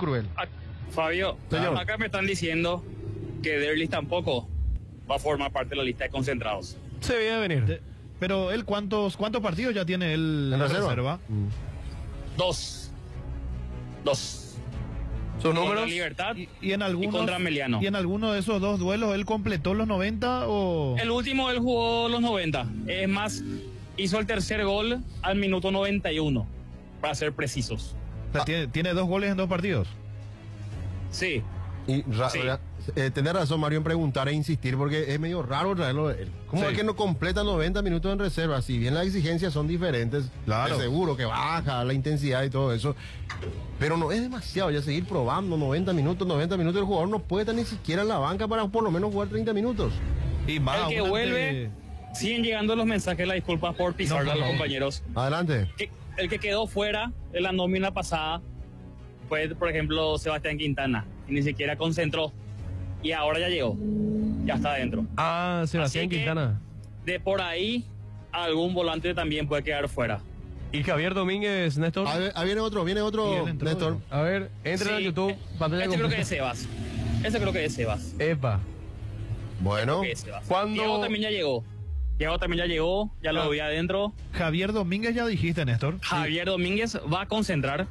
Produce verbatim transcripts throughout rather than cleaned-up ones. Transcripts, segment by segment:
cruel. A- Fabio, Señor. acá me están diciendo que Derlis tampoco va a formar parte de la lista de concentrados. Se veía venir. De- pero él, ¿cuántos cuántos partidos ya tiene él ¿En en reserva? reserva? Dos. Dos. ¿Sus Contra números? Libertad Y, y en algunos, contra Meliano. y en alguno de esos dos duelos él completó los noventa o El último él jugó los noventa. Es más, hizo el tercer gol al minuto noventa y uno, para ser precisos. o sea, tiene, tiene dos goles en dos partidos. Sí. Y ra- Sí. ra- eh, tenés razón, Mario, en preguntar e insistir, porque es medio raro traerlo de él. ¿Cómo Sí. es que no completa noventa minutos en reserva? Si bien las exigencias son diferentes, Claro. de seguro que baja la intensidad y todo eso, pero no es demasiado ya seguir probando noventa minutos, noventa minutos. El jugador no puede estar ni siquiera en la banca para por lo menos jugar treinta minutos. Y más El que aún vuelve, ante- siguen llegando los mensajes, las disculpas por pisarle No, a los no. compañeros. Adelante. Que- el que quedó fuera de la nómina pasada fue, por ejemplo, Sebastián Quintana, que ni siquiera concentró. Y ahora ya llegó. Ya está adentro. Ah, Sebastián Así que, Quintana. De por ahí, algún volante también puede quedar fuera. ¿Y Javier Domínguez, Néstor? Ahí, ahí viene otro, viene Y otro, él entró, Néstor. dijo. A ver, entren a Sí, YouTube, eh, pantalla Este creo que completa. es Sebas. Este creo que es Sebas. Epa. Bueno, Creo que es Sebas. ¿Cuándo- Diego también ya llegó. Diego también ya llegó, ya Ah. lo vi adentro. Javier Domínguez ya dijiste, Néstor. Javier Domínguez va a concentrar.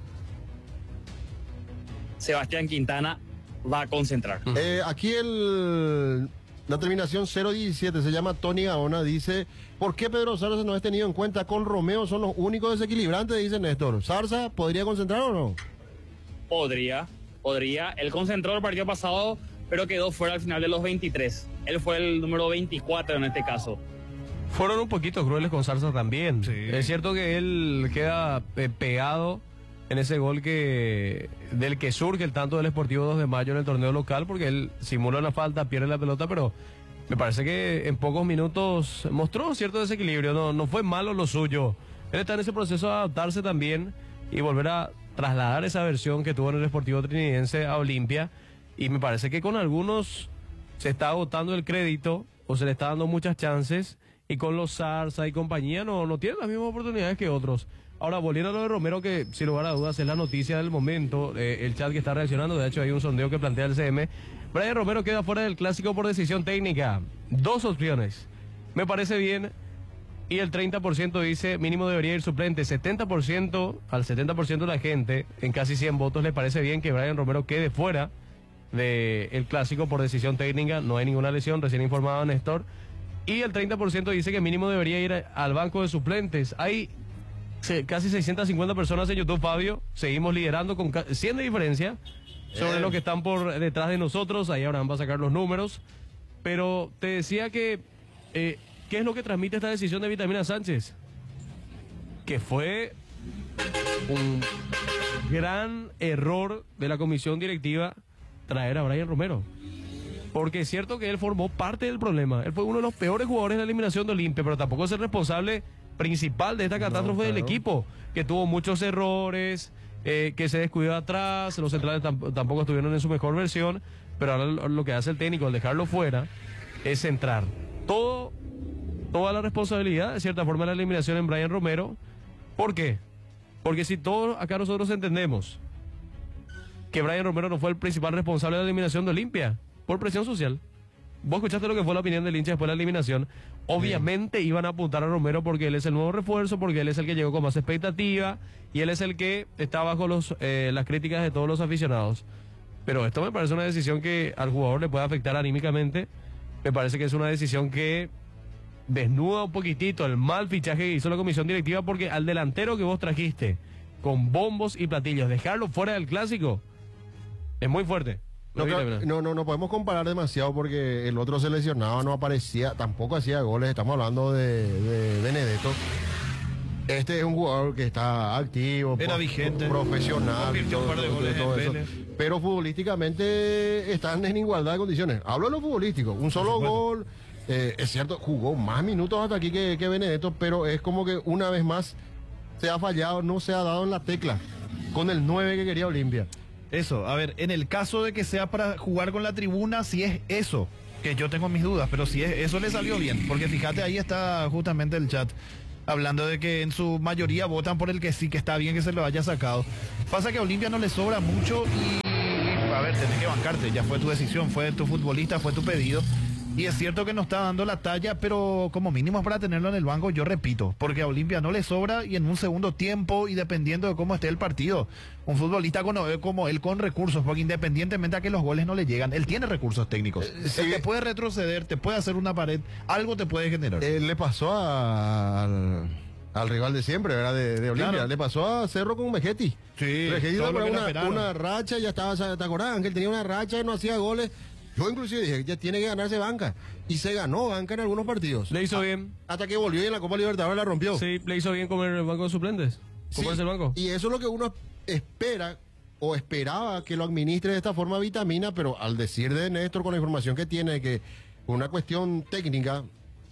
Sebastián Quintana va a concentrar. eh, aquí el, la terminación cero diecisiete se llama Tony Gaona, dice, ¿por qué Pedro Zarza no es tenido en cuenta? Con Romeo son los únicos desequilibrantes, dice Néstor. ¿Zarza podría concentrar o no? Podría, podría. Él concentró el partido pasado, pero quedó fuera al final de los veintitrés. Él fue el número veinticuatro en este caso. Fueron un poquito crueles con Zarza también. Sí. Es cierto que él queda eh, pegado en ese gol que del que surge el tanto del Sportivo dos de mayo en el torneo local, porque él simula una falta, pierde la pelota, pero me parece que en pocos minutos mostró cierto desequilibrio. No, no fue malo lo suyo. Él está en ese proceso de adaptarse también y volver a trasladar esa versión que tuvo en el Sportivo Trinidense a Olimpia. Y me parece que con algunos se está agotando el crédito o se le está dando muchas chances, y con los Zarza y compañía no, no tienen las mismas oportunidades que otros. Ahora, volviendo a lo de Romero, que sin lugar a dudas es la noticia del momento, eh, el chat que está reaccionando, de hecho hay un sondeo que plantea el C M. Brian Romero queda fuera del clásico por decisión técnica. Dos opciones. Me parece bien. Y el treinta por ciento dice mínimo debería ir suplente. setenta por ciento, al setenta por ciento de la gente, en casi cien votos, le parece bien que Brian Romero quede fuera del clásico por decisión técnica. No hay ninguna lesión, recién informado Néstor. Y el treinta por ciento dice que mínimo debería ir a- al banco de suplentes. Hay se- casi seiscientas cincuenta personas en YouTube, Fabio. Seguimos liderando con ca- cien de diferencia sobre Eh. los que están por detrás de nosotros. Ahí Abraham va a sacar los números. Pero te decía que, eh, ¿qué es lo que transmite esta decisión de Vitamina Sánchez? Que fue un gran error de la comisión directiva traer a Brian Romero. Porque es cierto que él formó parte del problema. Él fue uno de los peores jugadores de la eliminación de Olimpia, pero tampoco es el responsable principal de esta catástrofe del claro. equipo, que tuvo muchos errores, eh, que se descuidó atrás, los centrales tam- tampoco estuvieron en su mejor versión, pero ahora lo, lo que hace el técnico al dejarlo fuera es centrar todo, toda la responsabilidad, de cierta forma, de la eliminación en Brian Romero. ¿Por qué? Porque si todos acá nosotros entendemos que Brian Romero no fue el principal responsable de la eliminación de Olimpia, por presión social. Vos escuchaste lo que fue la opinión del hincha después de la eliminación. Obviamente iban a apuntar a Romero porque él es el nuevo refuerzo, porque él es el que llegó con más expectativa y él es el que está bajo los, eh, las críticas de todos los aficionados. Pero esto me parece una decisión que al jugador le puede afectar anímicamente. Me parece que es una decisión que desnuda un poquitito el mal fichaje que hizo la comisión directiva, porque al delantero que vos trajiste con bombos y platillos, dejarlo fuera del clásico es muy fuerte. No, Lo vi creo- también. no, no, no podemos comparar demasiado porque el otro seleccionado no aparecía, tampoco hacía goles. Estamos hablando de, de Benedetto. Este es un jugador que está activo, Era pro- vigente. profesional, Convirtió un par de goles en eso. Vélez. Pero futbolísticamente están en igualdad de condiciones. Hablo de lo futbolístico, un solo supuesto. gol. eh, es cierto, jugó más minutos hasta aquí que, que Benedetto, pero es como que una vez más se ha fallado, no se ha dado en la tecla con el nueve que quería Olimpia. Eso, a ver, en el caso de que sea para jugar con la tribuna, si es eso, que yo tengo mis dudas, pero si es eso le salió bien, porque fíjate, ahí está justamente el chat, hablando de que en su mayoría votan por el que sí, que está bien que se lo haya sacado. Pasa que a Olimpia no le sobra mucho y tenés que bancarte, ya fue tu decisión, fue tu futbolista, fue tu pedido. Y es cierto que no está dando la talla, pero como mínimo es para tenerlo en el banco, yo repito, porque a Olimpia no le sobra y en un segundo tiempo y dependiendo de cómo esté el partido, un futbolista con, como él con recursos, porque independientemente a que los goles no le llegan, él tiene recursos técnicos. Eh, sí. Él te puede retroceder, te puede hacer una pared, algo te puede generar. Eh, le pasó a- al, al rival de siempre, ¿verdad? De, de Olimpia. Claro. Le pasó a Cerro con Mejeti. Sí, Mejeti todo lo tenía que le una, esperaron. una racha, ya estaba, ¿te acordás? Ángel tenía una racha y no hacía goles. Yo inclusive dije, ya tiene que ganarse banca. Y se ganó banca en algunos partidos. Le hizo bien. Hasta que volvió y en la Copa Libertadores la rompió. Sí, le hizo bien comer el banco de suplentes. ¿Cómo Sí, es el banco? Y eso es lo que uno espera o esperaba que lo administre de esta forma Vitamina, pero al decir de Néstor con la información que tiene que una cuestión técnica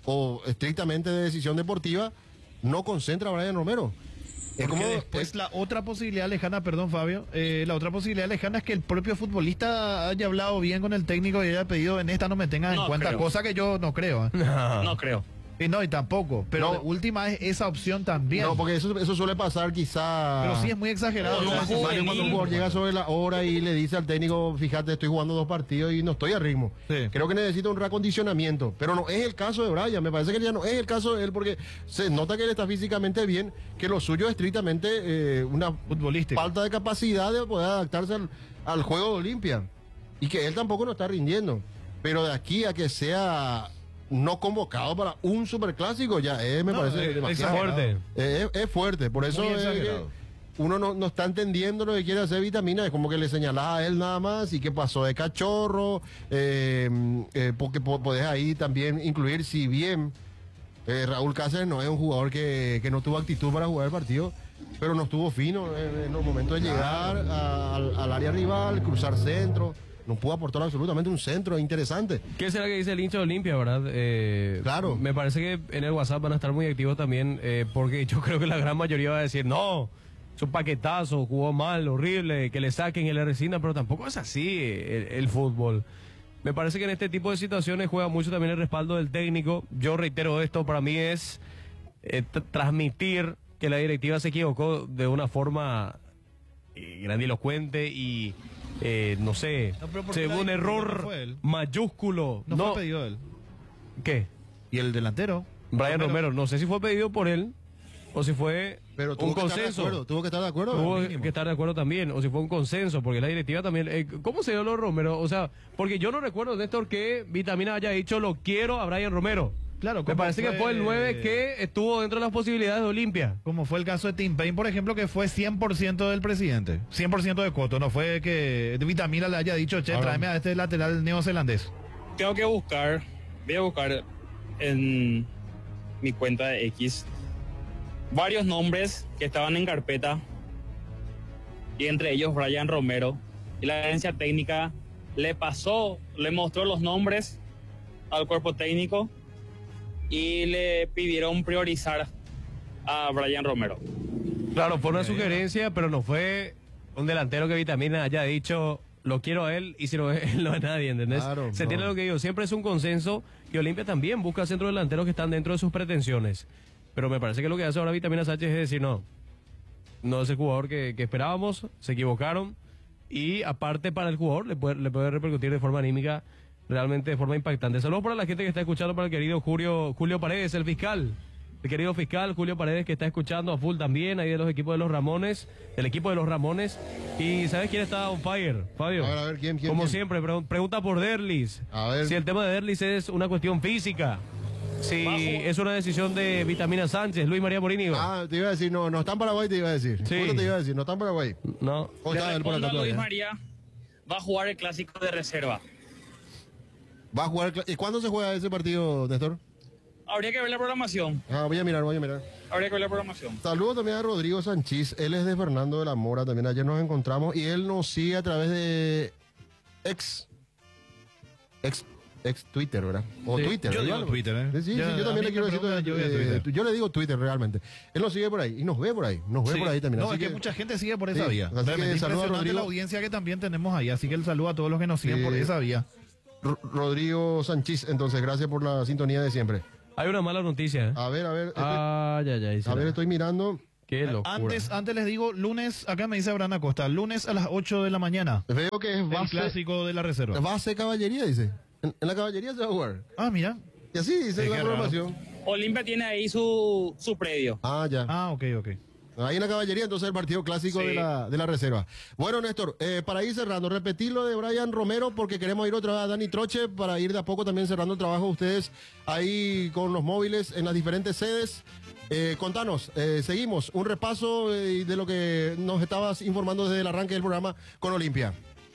o estrictamente de decisión deportiva no concentra a Brian Romero. Es Porque como después es- la otra posibilidad lejana, perdón Fabio, eh, la otra posibilidad lejana es que el propio futbolista haya hablado bien con el técnico y haya pedido en esta no me tengan No en cuenta, creo. cosa que yo no creo. ¿eh? No creo. Y no, y tampoco, pero No. de última es esa opción también. no, porque eso, eso suele pasar quizá. Pero sí es muy exagerado. No, o sea, no, es- juvenil. Cuando un jugador llega sobre la hora y le dice al técnico, fíjate, estoy jugando dos partidos y no estoy a ritmo. Sí. Creo que necesita un reacondicionamiento. Pero no es el caso de Brian. Me parece que ya no es el caso de él porque se nota que él está físicamente bien, que lo suyo es estrictamente eh, una Futbolístico. falta de capacidad de poder adaptarse al, al juego de Olimpia. Y que él tampoco no está rindiendo. Pero de aquí a que sea no convocado para un superclásico, ya eh, me No, parece es demasiado. exagerado. Fuerte. Eh, es, es fuerte, por eso Muy es que exagerado. uno no, no está entendiendo lo que quiere hacer Vitamina, es como que le señalaba a él nada más y que pasó de cachorro, eh, eh, porque po- podés ahí también incluir, si bien eh, Raúl Cáceres no es un jugador que, que no tuvo actitud para jugar el partido, pero no estuvo fino en, en los momentos de llegar a- al, al área rival, cruzar centro, no pudo aportar absolutamente un centro interesante. ¿Qué será que dice el hincha de Olimpia, verdad? Eh, Claro. Me parece que en el WhatsApp van a estar muy activos también, eh, porque yo creo que la gran mayoría va a decir, no, es un paquetazo, jugó mal, horrible, que le saquen el resina, pero tampoco es así el, el fútbol. Me parece que en este tipo de situaciones juega mucho también el respaldo del técnico. Yo reitero esto, para mí es eh, t- transmitir que la directiva se equivocó de una forma eh, grandilocuente y, eh, no sé, No, pero ¿por se qué hubo la un directiva error no fue él? mayúsculo. No, No, fue pedido de él. ¿qué? Y el delantero. Brian Romero, no sé si fue pedido por él o si fue Pero tuvo un que estar de consenso. acuerdo, tuvo que estar de acuerdo. Tuvo mínimo. que estar de acuerdo también, o si fue un consenso, porque la directiva también. eh, ¿Cómo se dio lo de Romero? O sea, porque yo no recuerdo, Néstor, que Vitamina haya dicho lo quiero a Brian Romero. Claro, Me como parece que fue- fue el nueve que estuvo dentro de las posibilidades de Olimpia. Como fue el caso de Tim Payne, por ejemplo, que fue cien por ciento del presidente. cien por ciento de Coto. No fue que Vitamina le haya dicho, che, Ahora- tráeme a este lateral neozelandés. Tengo que buscar, voy a buscar en mi cuenta de X varios nombres que estaban en carpeta y entre ellos Brian Romero, y la agencia técnica le pasó, le mostró los nombres al cuerpo técnico y le pidieron priorizar a Brian Romero. Claro, fue una sugerencia, pero no fue un delantero que Vitamina haya dicho lo quiero a él y si no es no a nadie, ¿entendés? Claro, Se no. tiene lo que digo, siempre es un consenso y Olimpia también busca centros delanteros que están dentro de sus pretensiones. Pero me parece que lo que hace ahora Vitamina Sánchez es decir, no, no es el jugador que, que esperábamos, se equivocaron y aparte para el jugador le puede, le puede repercutir de forma anímica, realmente de forma impactante. Saludos para la gente que está escuchando, para el querido Julio, Julio Paredes, el fiscal. El querido fiscal Julio Paredes que está escuchando a full también, ahí de los equipos de los Ramones, del equipo de los Ramones. Y ¿sabes quién está on fire, Fabio? A ver, a ver, ¿quién, quién, Como quién? siempre, pregun- pregunta por Derlis. A ver. Si el tema de Derlis es una cuestión física, si Bajo. es una decisión de Vitamina Sánchez, Luis María Morínigo. Ah, te iba a decir, no, no está en Paraguay, te iba a decir. Sí. Justo te iba a decir, no está en Paraguay. No. ¿O Le está él por respondo acá a Luis todavía? María, va a jugar el clásico de reserva. Va a jugar. el cla- ¿Y cuándo se juega ese partido, Néstor? Habría que ver la programación. Ah, voy a mirar, voy a mirar. Habría que ver la programación. Saludos también a Rodrigo Sanchís. Él es de Fernando de la Mora. También ayer nos encontramos y él nos sigue a través de ex. Ex. Ex Twitter, ¿verdad? O Sí, Twitter. yo digo igual. Twitter, ¿eh? Sí, sí, Ya, sí, yo a también mí le me quiero decir. preguntan, yo voy a eh, Twitter. yo le digo Twitter realmente. Él nos sigue por ahí y nos ve por ahí. Nos ve Sí. por ahí también. No, así es que, mucha gente sigue por esa Sí, vía. así que Realmente saludo a impresionante Rodrigo. la audiencia que también tenemos ahí. Así que el saludo a todos los que nos siguen Sí. por esa vía. Ro- Rodrigo Sanchís, entonces, gracias por la sintonía de siempre. Hay una mala noticia. ¿eh? A ver, a ver. estoy- Ah, ya, ya. a ver, estoy mirando. Qué locura. Antes, antes les digo, lunes, acá me dice Abraham Acosta, lunes a las ocho de la mañana. Veo que es El base, clásico de la reserva. base caballería, dice. En, en la caballería se va a jugar. Ah, mira. Y así dice Sí, la qué programación. Olimpia tiene ahí su, su predio. Ah, ya. Ah, ok, ok. Ahí en la caballería, entonces el partido clásico Sí. de, la, de la reserva. Bueno, Néstor, eh, para ir cerrando, repetir lo de Brian Romero, porque queremos ir otra vez a Dani Troche para ir de a poco también cerrando el trabajo de ustedes ahí con los móviles en las diferentes sedes. Eh, contanos, eh, seguimos un repaso eh, de lo que nos estabas informando desde el arranque del programa con Olimpia.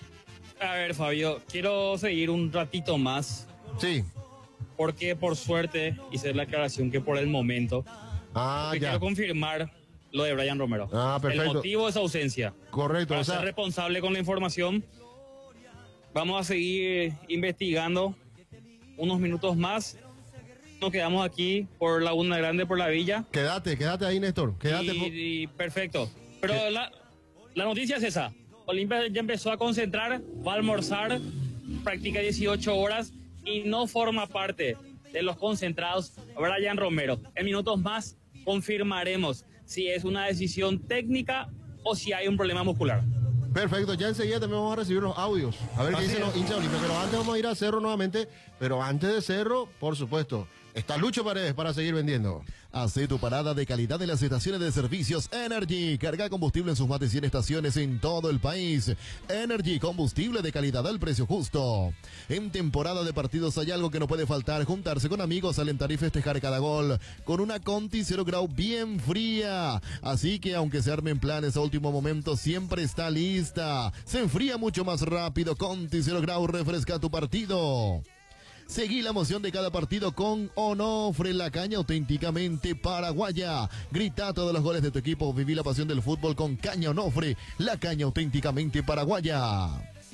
A ver, Fabio, quiero seguir un ratito más, Sí. porque por suerte hice la aclaración que por el momento, Ah, que ya. quiero confirmar lo de Brian Romero. Ah, perfecto. El motivo de esa ausencia. Correcto. Para O sea, ser responsable con la información, vamos a seguir investigando unos minutos más. Nos quedamos aquí por Laguna Grande, por la villa. quédate, quédate ahí, Néstor. Quédate. po- Y, y perfecto. Pero la, la noticia es esa. Olimpia ya empezó a concentrar, va a almorzar, practica dieciocho horas y no forma parte de los concentrados Brian Romero. En minutos más confirmaremos si es una decisión técnica o si hay un problema muscular. Perfecto, ya enseguida también vamos a recibir los audios. A ver qué Así dicen es. los hinchas de Olimpia. Pero antes vamos a ir a Cerro nuevamente. Pero antes de Cerro, por supuesto, está Lucho Paredes para seguir vendiendo. Hace tu parada de calidad en las estaciones de servicios Energy. Carga combustible en sus más de cien estaciones en todo el país. Energy, combustible de calidad al precio justo. En temporada de partidos hay algo que no puede faltar: juntarse con amigos, alentar y festejar cada gol con una Conti cero grau bien fría. Así que aunque se armen planes a último momento, siempre está lista. Se enfría mucho más rápido. Conti cero grau refresca tu partido. Seguí la emoción de cada partido con Onofre, la caña auténticamente paraguaya. Grita todos los goles de tu equipo, viví la pasión del fútbol con caña Onofre, la caña auténticamente paraguaya.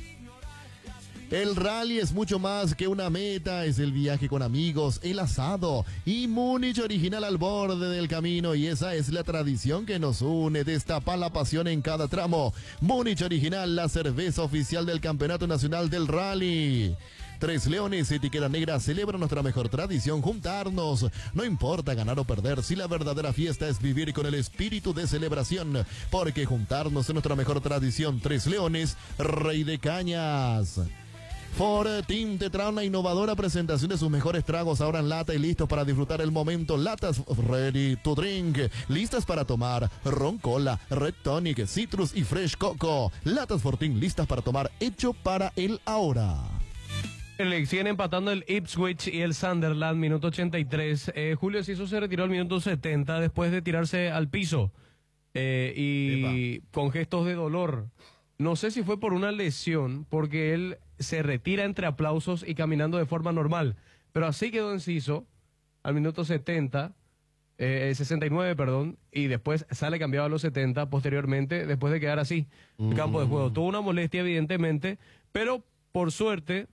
El rally es mucho más que una meta, es el viaje con amigos, el asado y Múnich original al borde del camino, y esa es la tradición que nos une. Destapa la pasión en cada tramo. Múnich original, la cerveza oficial del Campeonato Nacional del Rally. Tres Leones, etiqueta negra, celebra nuestra mejor tradición: juntarnos. No importa ganar o perder, si la verdadera fiesta es vivir con el espíritu de celebración, porque juntarnos es nuestra mejor tradición. Tres Leones, Rey de Cañas. Ford Team te trae una innovadora presentación de sus mejores tragos ahora en lata y listos para disfrutar el momento. Latas ready to drink, listas para tomar. Ron Cola, Red Tonic, Citrus y Fresh Coco. Latas Ford Team listas para tomar, hecho para el ahora. Le siguen empatando el Ipswich y el Sunderland, minuto ochenta y tres. Eh, Julio Ciso se retiró al minuto setenta después de tirarse al piso eh, y Epa. con gestos de dolor. No sé si fue por una lesión, porque él se retira entre aplausos y caminando de forma normal. Pero así quedó Enciso al minuto setenta, eh, sesenta y nueve, perdón, y después sale cambiado a los setenta posteriormente, después de quedar así en campo de juego. Tuvo una molestia, evidentemente, pero por suerte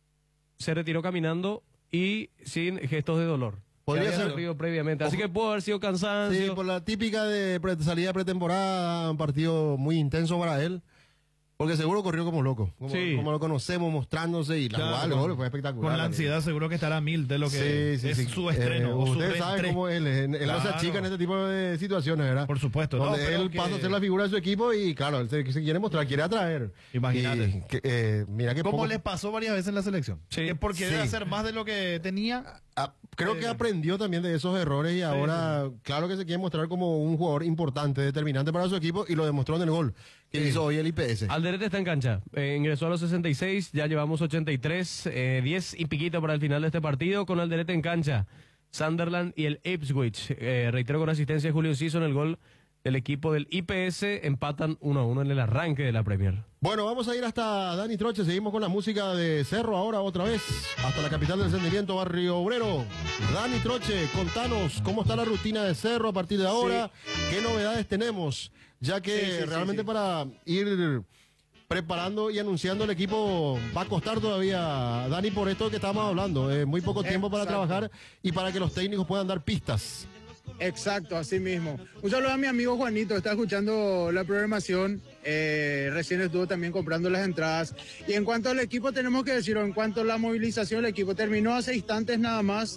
se retiró caminando y sin gestos de dolor. Podría que había ser- sufrido previamente. Así Ojo. que pudo haber sido Sí, cansancio. por la típica de pre- salida pretemporada, un partido muy intenso para él. Porque seguro corrió como loco. Como, Sí. como lo conocemos, mostrándose, y la Claro, jugada del con- gol fue espectacular. Con la ansiedad seguro que estará a mil de lo que Sí, sí, es sí. su estreno Eh, o su usted sabe reestreno. cómo él, él, él no se Claro. achica en este tipo de situaciones, ¿verdad? Por supuesto, no, Donde pero él que- pasa a ser la figura de su equipo y, claro, él se, se quiere mostrar, quiere atraer. Imagínate. Y que, eh, mira que Como poco- le pasó varias veces en la selección. Sí. Que porque Sí. debe hacer más de lo que tenía. Ah, creo que Eh, aprendió también de esos errores y ahora, claro que se quiere mostrar como un jugador importante, determinante para su equipo, y lo demostró en el gol que hizo hoy el I P S. Alderete está en cancha. Eh, ingresó a los sesenta y seis, ya llevamos ochenta y tres, eh, diez y piquito para el final de este partido con Alderete en cancha. Sunderland y el Ipswich. Eh, reitero, con asistencia de Julio Ciso en el gol del equipo del I P S, empatan uno a uno en el arranque de la Premier. Bueno, vamos a ir hasta Dani Troche, seguimos con la música de Cerro ahora otra vez, hasta la capital del encendimiento, Barrio Obrero. Dani Troche, contanos cómo está la rutina de Cerro a partir de ahora, qué novedades tenemos, ya que Sí, sí, sí, realmente sí. para ir preparando y anunciando el equipo va a costar todavía, Dani, por esto que estábamos hablando, eh, muy poco tiempo para Exacto. trabajar y para que los técnicos puedan dar pistas. Exacto, así mismo. Un saludo a mi amigo Juanito, está escuchando la programación, eh, recién estuvo también comprando las entradas. Y en cuanto al equipo, tenemos que decirlo, en cuanto a la movilización, el equipo terminó hace instantes nada más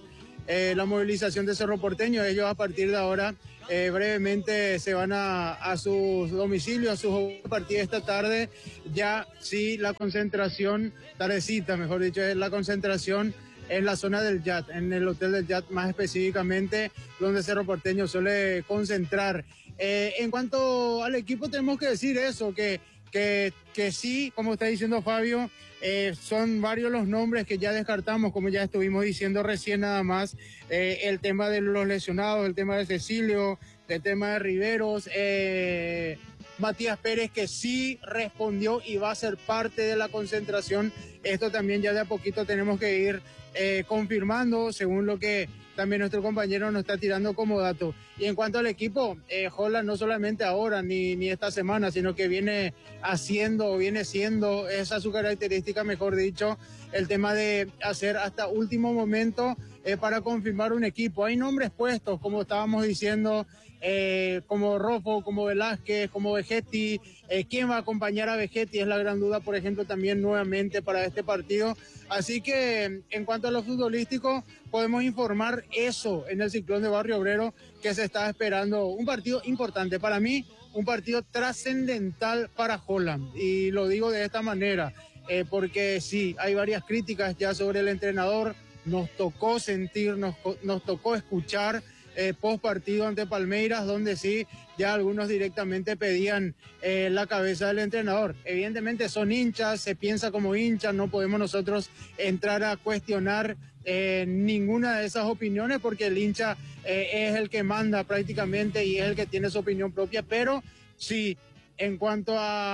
eh, la movilización de Cerro Porteño. Ellos a partir de ahora eh, brevemente se van a, a sus domicilios, a sus partidas esta tarde. Ya sí, la concentración, tardecita mejor dicho, es la concentración en la zona del Yat, en el hotel del Yat más específicamente, donde Cerro Porteño suele concentrar. Eh, en cuanto al equipo tenemos que decir eso, que, que, que sí, como está diciendo Fabio, eh, son varios los nombres que ya descartamos, como ya estuvimos diciendo recién nada más, eh, el tema de los lesionados, el tema de Cecilio, el tema de Riveros, eh, Matías Pérez, que sí respondió y va a ser parte de la concentración. Esto también ya de a poquito tenemos que ir eh, confirmando, según lo que también nuestro compañero nos está tirando como dato. Y en cuanto al equipo, eh, Holland no solamente ahora ni, ni esta semana, sino que viene haciendo, viene siendo, esa es su característica, mejor dicho, el tema de hacer hasta último momento eh, para confirmar un equipo. Hay nombres puestos, como estábamos diciendo, eh, como Rofo, como Velázquez, como Vegetti. Eh, ¿Quién va a acompañar a Vegetti? Es la gran duda, por ejemplo, también nuevamente para este partido. Así que en cuanto a lo futbolístico, podemos informar eso en el Ciclón de Barrio Obrero, que se está esperando un partido importante. Para mí, un partido trascendental para Holland. Y lo digo de esta manera, eh, porque sí, hay varias críticas ya sobre el entrenador. Nos tocó sentir, nos, nos tocó escuchar eh, post partido ante Palmeiras, donde sí, ya algunos directamente pedían eh, la cabeza del entrenador. Evidentemente son hinchas, se piensa como hinchas, no podemos nosotros entrar a cuestionar eh, ninguna de esas opiniones, porque el hincha eh, es el que manda prácticamente y es el que tiene su opinión propia, pero sí, en cuanto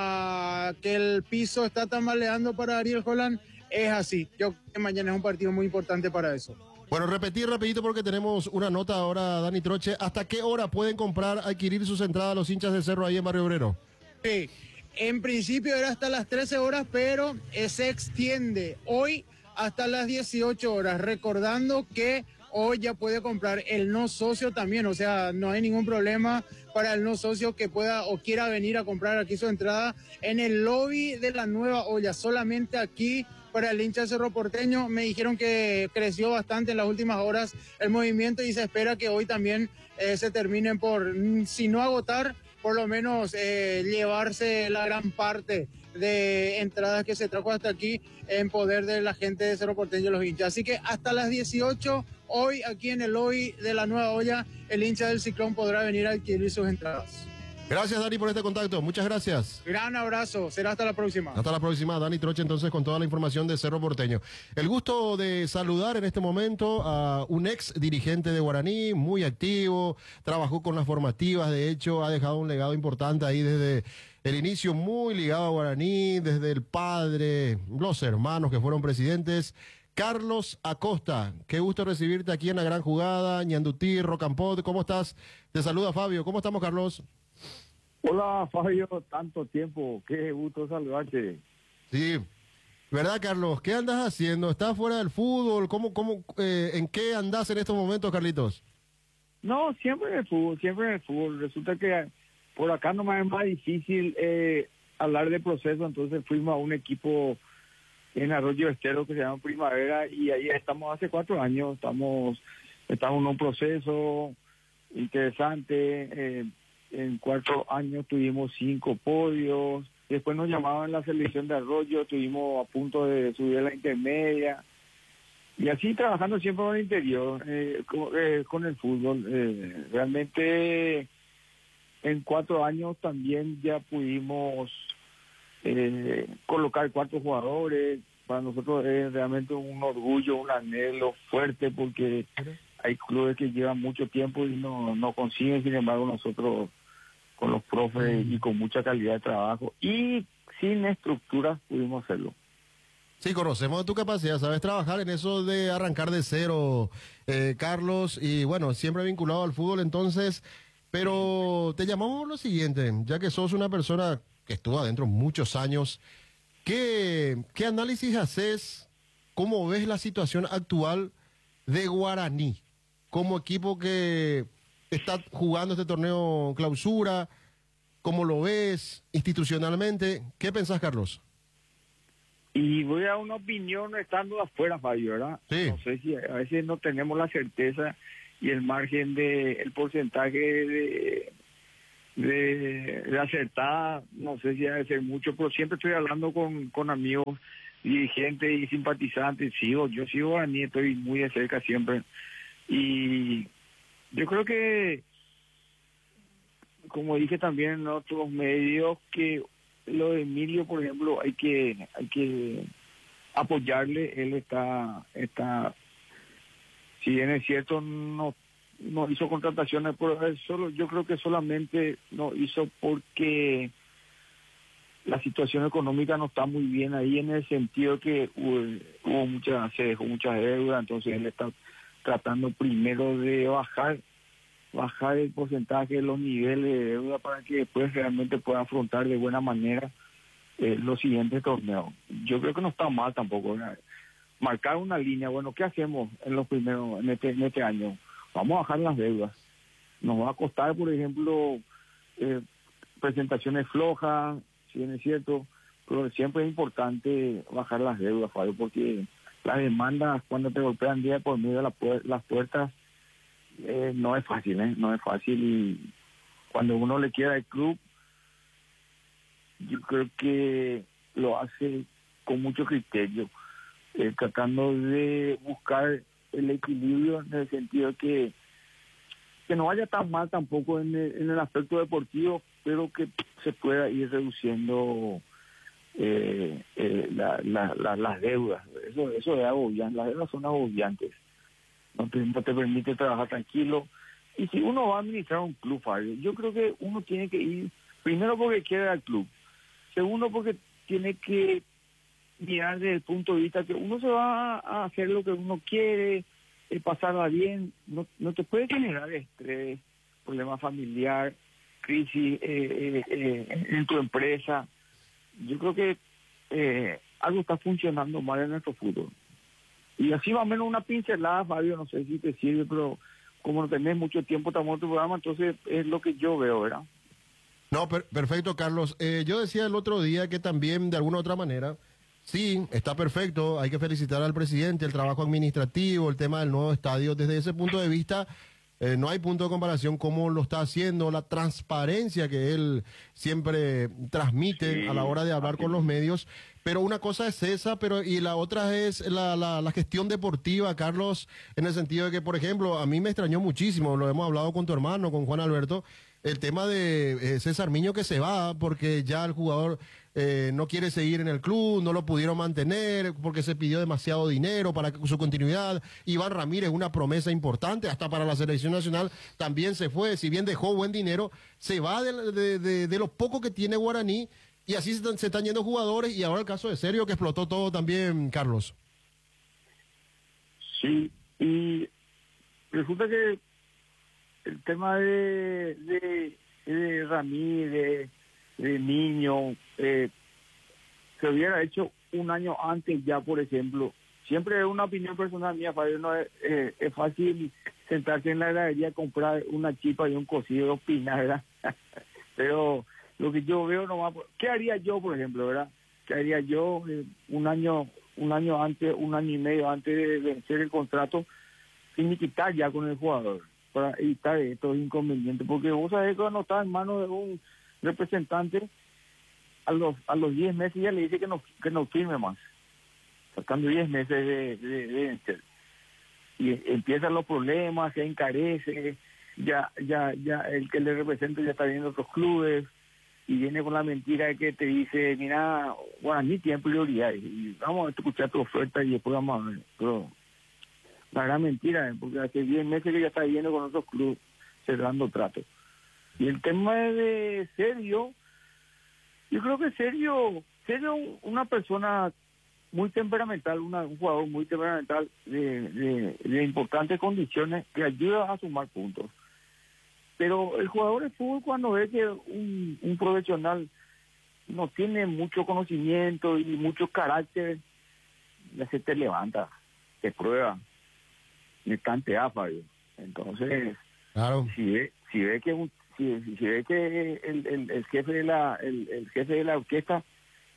a que el piso está tambaleando para Ariel Holland, es así. Yo creo que mañana es un partido muy importante para eso. Bueno, repetir rapidito porque tenemos una nota ahora, Dani Troche. ¿Hasta qué hora pueden comprar, adquirir sus entradas los hinchas del Cerro ahí en Barrio Obrero? Sí, en principio era hasta las trece horas, pero eh, se extiende hoy hasta las dieciocho horas, recordando que hoy ya puede comprar el no socio también, o sea, no hay ningún problema para el no socio que pueda o quiera venir a comprar aquí su entrada en el lobby de la Nueva Olla, solamente aquí para el hincha de Cerro Porteño. Me dijeron que creció bastante en las últimas horas el movimiento y se espera que hoy también eh, se terminen por, si no agotar, por lo menos eh, llevarse la gran parte de entradas que se trajo hasta aquí en poder de la gente de Cerro Porteño y los hinchas. Así que hasta las dieciocho, hoy aquí en el lobby de la Nueva Olla, el hincha del Ciclón podrá venir a adquirir sus entradas. Gracias, Dani, por este contacto. Muchas gracias. Gran abrazo. Será hasta la próxima. Hasta la próxima. Dani Troche, entonces, con toda la información de Cerro Porteño. El gusto de saludar en este momento a un ex dirigente de Guaraní, muy activo, trabajó con las formativas, de hecho, ha dejado un legado importante ahí desde el inicio, muy ligado a Guaraní, desde el padre, los hermanos que fueron presidentes. Carlos Acosta, qué gusto recibirte aquí en la gran jugada, Ñandutí, Rocampot, ¿cómo estás? Te saluda Fabio, ¿cómo estamos, Carlos? Hola, Fabio, tanto tiempo, qué gusto saludarte. Sí, ¿verdad, Carlos? ¿Qué andas haciendo? ¿Estás fuera del fútbol? ¿Cómo, cómo, eh, ¿En qué andas en estos momentos, Carlitos? No, siempre en el fútbol, siempre en el fútbol. Resulta que por acá nomás es más difícil eh, hablar de proceso, entonces fuimos a un equipo en Arroyo Estero que se llama Primavera y ahí estamos hace cuatro años, estamos, estamos en un proceso interesante. eh, En cuatro años tuvimos cinco podios. Después nos llamaban la selección de Arroyo, estuvimos a punto de subir a la intermedia. Y así trabajando siempre con el interior, eh, con, eh, con el fútbol. Eh, realmente en cuatro años también ya pudimos eh, colocar cuatro jugadores. Para nosotros es realmente un orgullo, un anhelo fuerte porque hay clubes que llevan mucho tiempo y no, no consiguen, sin embargo nosotros con los profes y con mucha calidad de trabajo y sin estructuras pudimos hacerlo. Sí, conocemos de tu capacidad, sabes trabajar en eso de arrancar de cero, eh, Carlos, y bueno, siempre vinculado al fútbol entonces, pero te llamamos por lo siguiente, ya que sos una persona que estuvo adentro muchos años, ¿qué, qué análisis haces? ¿Cómo ves la situación actual de Guaraní como equipo que está jugando este torneo clausura? ¿Cómo lo ves institucionalmente? ¿Qué pensás, Carlos? Y voy a dar una opinión estando afuera, Fabio, ¿verdad? Sí. No sé si a veces no tenemos la certeza y el margen de, el porcentaje de, de, de acertada, no sé si debe ser mucho, pero siempre estoy hablando con, con amigos, dirigentes y simpatizantes, sigo, yo sigo a mí, estoy muy de cerca siempre. Y yo creo que, como dije también en otros medios, que lo de Emilio, por ejemplo, hay que hay que apoyarle. Él está está si bien es cierto, no no hizo contrataciones, pero él solo, yo creo que solamente no hizo porque la situación económica no está muy bien ahí, en el sentido que hubo, hubo mucha, se dejó muchas deudas, entonces él está tratando primero de bajar bajar el porcentaje de los niveles de deuda para que después realmente pueda afrontar de buena manera eh, los siguientes torneos. Yo creo que no está mal tampoco, ¿verdad? Marcar una línea. Bueno, ¿qué hacemos en los primeros en este, en este año? Vamos a bajar las deudas. Nos va a costar, por ejemplo, eh, presentaciones flojas, si bien es cierto, pero siempre es importante bajar las deudas, Fabio, porque las demandas cuando te golpean día por medio de la puer- las puertas Eh, no es fácil, ¿eh? No es fácil, y cuando uno le quiera al club, yo creo que lo hace con mucho criterio, eh, tratando de buscar el equilibrio en el sentido de que, que no vaya tan mal tampoco en el, en el aspecto deportivo, pero que se pueda ir reduciendo eh, eh, la, la, la, las deudas. Eso, eso es agobiante, las deudas son agobiantes. No te, no te permite trabajar tranquilo. Y si uno va a administrar un club, Fabio, yo creo que uno tiene que ir, primero porque quiere al club, segundo porque tiene que mirar desde el punto de vista que uno se va a hacer lo que uno quiere, eh, pasarla bien, no, no te puede generar estrés, problema familiar, crisis eh, eh, eh, en tu empresa. Yo creo que eh, algo está funcionando mal en nuestro fútbol. Y así más o menos una pincelada, Fabio, no sé si te sirve, pero como no tenés mucho tiempo, estamos en tu programa, entonces es lo que yo veo, ¿verdad? No, per- perfecto, Carlos. Eh, yo decía el otro día que también, de alguna u otra manera, sí, está perfecto, hay que felicitar al presidente, el trabajo administrativo, el tema del nuevo estadio. Desde ese punto de vista, eh, no hay punto de comparación cómo lo está haciendo, la transparencia que él siempre transmite Sí, a la hora de hablar con los medios. Pero una cosa es esa, pero y la otra es la, la, la gestión deportiva, Carlos, en el sentido de que, por ejemplo, a mí me extrañó muchísimo, lo hemos hablado con tu hermano, con Juan Alberto, el tema de eh, César Miño que se va porque ya el jugador eh, no quiere seguir en el club, no lo pudieron mantener porque se pidió demasiado dinero para su continuidad. Iván Ramírez, una promesa importante, hasta para la selección nacional, también se fue, si bien dejó buen dinero, se va de, de, de, de lo poco que tiene Guaraní. Y así se están, se están yendo jugadores, y ahora el caso de Sergio que explotó todo también, Carlos. Sí, y resulta que el tema de, de, de Ramírez, de, de Niño, eh, se hubiera hecho un año antes ya, por ejemplo. Siempre es una opinión personal mía, Fabio, no es, eh, es fácil sentarse en la heladería, comprar una chipa y un cocido y opinar, ¿verdad? Pero lo que yo veo nomás, ¿qué haría yo, por ejemplo, verdad? ¿Qué haría yo eh, un año un año antes, un año y medio antes de vencer el contrato, finiquitar ya con el jugador, para evitar estos inconvenientes? Porque vos sabés que cuando está en manos de un representante, a los a los diez meses ya le dice que no que no firme más, sacando diez meses de, de, de vencer. Y empiezan los problemas, se encarece, ya ya ya el que le representa ya está viendo otros clubes, y viene con la mentira de que te dice, mira, Guaraní tiene prioridades y vamos a escuchar tu oferta y después vamos a ver. Pero la gran mentira, ¿eh? Porque hace diez meses que ya está viendo con otros clubes cerrando tratos. Y el tema de Sergio, yo creo que Sergio, Sergio es una persona muy temperamental, una, un jugador muy temperamental de, de, de importantes condiciones que ayuda a sumar puntos. Pero el jugador de fútbol, cuando ve que un, un profesional no tiene mucho conocimiento y mucho carácter, ya se te levanta, te prueba, me cantea, Fabio. Entonces, Claro. si ve, si ve que un, si, si ve que el, el, el jefe de la el, el jefe de la orquesta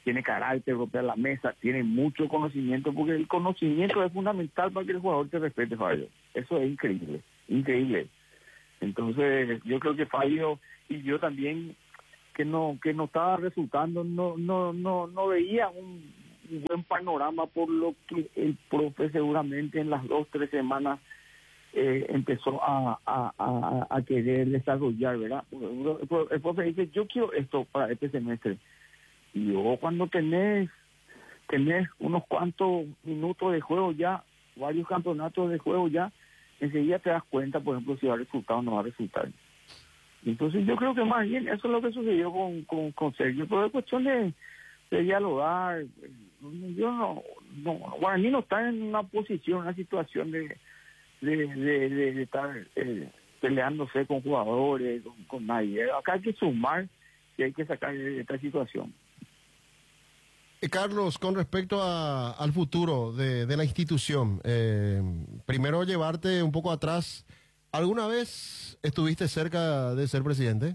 tiene carácter, golpea la mesa, tiene mucho conocimiento, porque el conocimiento es fundamental para que el jugador te respete, Fabio. Eso es increíble, increíble. Entonces, yo creo que Fabio y yo también, que no que no estaba resultando, no no no no veía un, un buen panorama, por lo que el profe seguramente en las dos, tres semanas eh, empezó a, a, a, a querer desarrollar, ¿verdad? El, el profe dice, yo quiero esto para este semestre. Y luego cuando tenés, tenés unos cuantos minutos de juego ya, varios campeonatos de juego ya, enseguida te das cuenta, por ejemplo, si va a resultar o no va a resultar. Entonces yo creo que más bien eso es lo que sucedió con, con, con Sergio, pero es cuestión de, de dialogar. Yo no, no, Guaraní no está en una posición, una situación de, de, de, de, de estar eh, peleándose con jugadores, con, con nadie. Acá hay que sumar y hay que sacar de esta situación. Eh, Carlos, con respecto a, al futuro de, de la institución, eh, primero llevarte un poco atrás, ¿alguna vez estuviste cerca de ser presidente?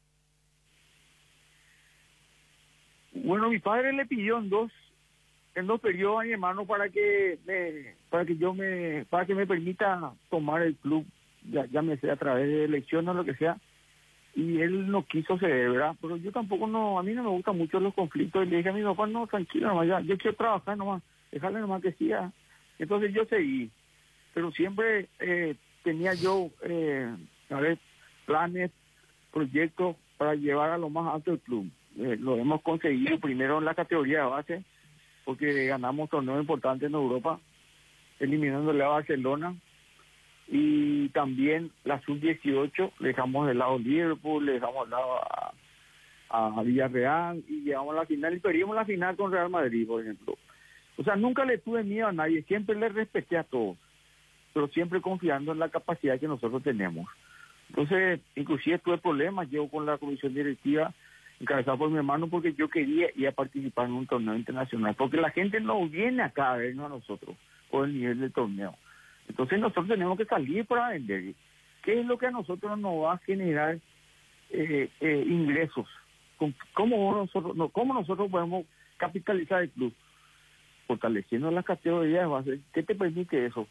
Bueno, mi padre le pidió en dos en dos periodos a mi hermano para que me, para que yo me para que me permita tomar el club, ya, ya me sea a través de elecciones o lo que sea. Y él no quiso ceder, ¿verdad? Pero yo tampoco no, a mí no me gustan mucho los conflictos. Y le dije a mi papá, no, tranquilo nomás, ya, yo quiero trabajar nomás, dejarle nomás que siga. Entonces yo seguí, pero siempre eh, tenía yo, eh, a ver, planes, proyectos para llevar a lo más alto el club. Eh, lo hemos conseguido primero en la categoría de base, porque ganamos torneos importantes en Europa, eliminándole a Barcelona. Y también la sub dieciocho, le dejamos de lado Liverpool, le dejamos de lado a, a Villarreal y llegamos a la final y perdimos la final con Real Madrid, por ejemplo. O sea, nunca le tuve miedo a nadie, siempre le respeté a todos, pero siempre confiando en la capacidad que nosotros tenemos. Entonces, inclusive tuve problemas, llevo con la comisión directiva encabezada por mi hermano, porque yo quería ir a participar en un torneo internacional, porque la gente no viene acá a vernos a nosotros por el nivel del torneo. Entonces nosotros tenemos que salir para vender. ¿Qué es lo que a nosotros nos va a generar eh, eh, ingresos? ¿Cómo nosotros, no, ¿Cómo nosotros podemos capitalizar el club? Fortaleciendo las categorías de base. ¿Qué te permite eso?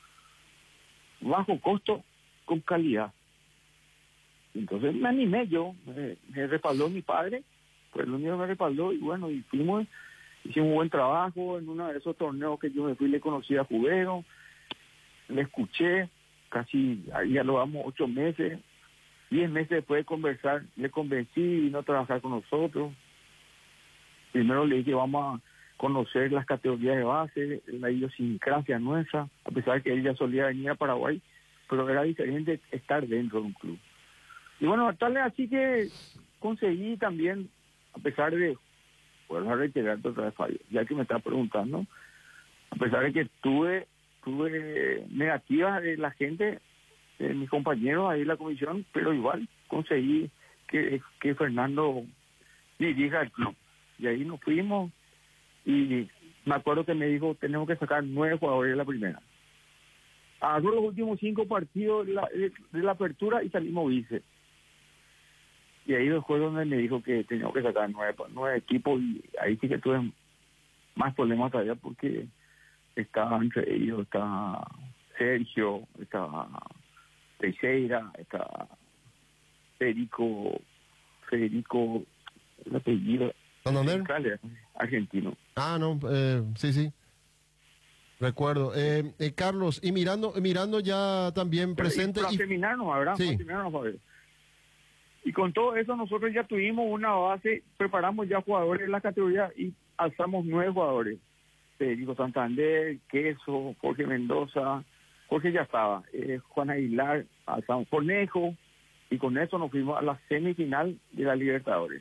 Bajo costo, con calidad. Entonces me animé yo, me, me respaldó mi padre, pues el único que me respaldó, y bueno, y fuimos, hicimos un buen trabajo en uno de esos torneos que yo me fui, le conocí a Jubero, le escuché, casi ahí ya lo vamos ocho meses, diez meses después de conversar, le convencí y vino a trabajar con nosotros. Primero le dije, vamos a conocer las categorías de base, la idiosincrasia nuestra, a pesar de que él ya solía venir a Paraguay, pero era diferente estar dentro de un club. Y bueno, tal vez así que conseguí también, a pesar de, vuelvo a reiterar otra vez, Fabio, ya que me está preguntando, a pesar de que tuve tuve negativas de la gente, de mis compañeros ahí en la comisión, pero igual conseguí que, que Fernando dirija el club. Y ahí nos fuimos y me acuerdo que me dijo, tenemos que sacar nueve jugadores de la primera. Agarró los últimos cinco partidos de la, de, de la apertura y salimos vice. Y ahí fue donde me dijo que teníamos que sacar nueve, nueve equipos, y ahí sí que tuve más problemas todavía, porque estaba entre ellos, está Sergio, está Teixeira, está Federico, Federico, el apellido, ¿Santander? Argentino. Ah, no, eh, sí, sí. Recuerdo. Eh, eh, Carlos, y mirando mirando ya también presente... Para y... terminarnos, ¿verdad? Sí. Para terminarnos, Fabio. Y con todo eso nosotros ya tuvimos una base, preparamos ya jugadores en la categoría y alzamos nueve jugadores. Federico Santander, Queso, Jorge Mendoza, Jorge ya estaba, eh, Juan Aguilar, alzamos Conejo, y con eso nos fuimos a la semifinal de la Libertadores.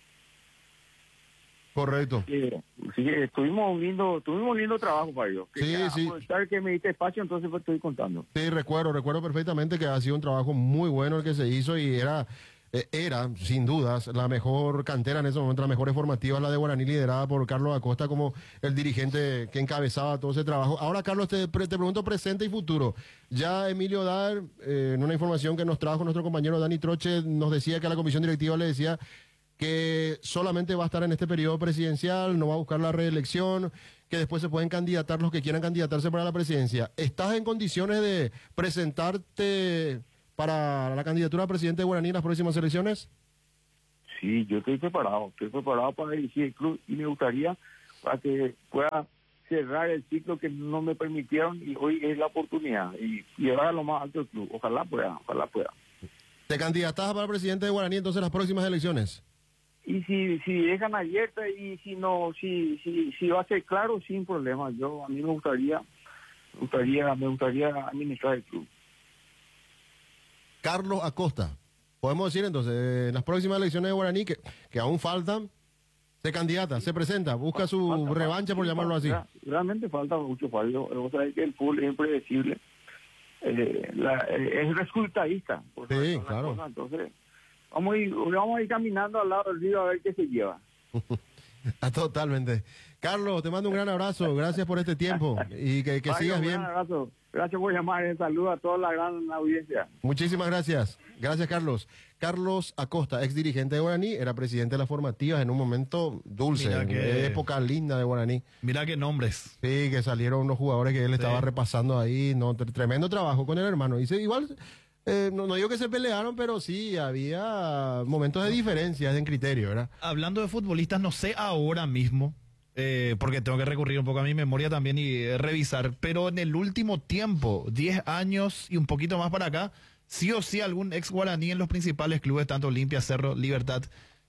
Correcto. Eh, sí, estuvimos lindo, tuvimos lindo trabajo, Fabio. Sí, sí. Aprovechar que me diste espacio, entonces pues estoy contando. Sí, recuerdo, recuerdo perfectamente que ha sido un trabajo muy bueno el que se hizo, y era... Era, sin dudas, la mejor cantera en ese momento, la mejor formativa, la de Guaraní, liderada por Carlos Acosta como el dirigente que encabezaba todo ese trabajo. Ahora, Carlos, te, te pregunto presente y futuro. Ya Emilio Dar, eh, en una información que nos trajo nuestro compañero Dani Troche, nos decía que a la comisión directiva le decía que solamente va a estar en este periodo presidencial, no va a buscar la reelección, que después se pueden candidatar los que quieran candidatarse para la presidencia. ¿Estás en condiciones de presentarte para la candidatura a presidente de Guaraní en las próximas elecciones? Sí, yo estoy preparado, estoy preparado para dirigir el club y me gustaría para que pueda cerrar el ciclo que no me permitieron y hoy es la oportunidad y llevar a lo más alto el club. Ojalá pueda, ojalá pueda. ¿Te candidatas para presidente de Guaraní entonces en las próximas elecciones? Y si si dejan abierta y si no, si si si va a ser claro, sin problema. Yo a mí me gustaría, me gustaría, me gustaría administrar el club. Carlos Acosta. Podemos decir entonces, en las próximas elecciones de Guaraní, que, que aún faltan, se candidata, se presenta, busca su Falta, revancha, por sí, llamarlo así. falta, realmente falta mucho, Fabio. Vos sabés que el fútbol es impredecible. Eh, la, eh, es resultadista. Por Sí, las claro. cosas. Entonces, vamos a, ir, vamos a ir caminando al lado del río a ver qué se lleva. Ah, totalmente. Carlos, te mando un gran abrazo, gracias por este tiempo y que, que Fabio, sigas un bien. gran abrazo. Gracias por llamar. Un saludo a toda la gran audiencia. Muchísimas gracias. Gracias, Carlos. Carlos Acosta, ex dirigente de Guaraní, era presidente de las formativas en un momento dulce, Mira en que- época linda de Guaraní. Mira qué nombres. Sí, que salieron unos jugadores que él estaba repasando ahí. No, tre- tremendo trabajo con el hermano. Dice, igual, eh, no, no digo que se pelearon, pero sí había momentos de diferencias en criterio, ¿verdad? Hablando de futbolistas, no sé ahora mismo, eh, porque tengo que recurrir un poco a mi memoria también y eh, revisar, pero en el último tiempo, diez años y un poquito más para acá, sí o sí algún ex guaraní en los principales clubes, tanto Olimpia, Cerro, Libertad,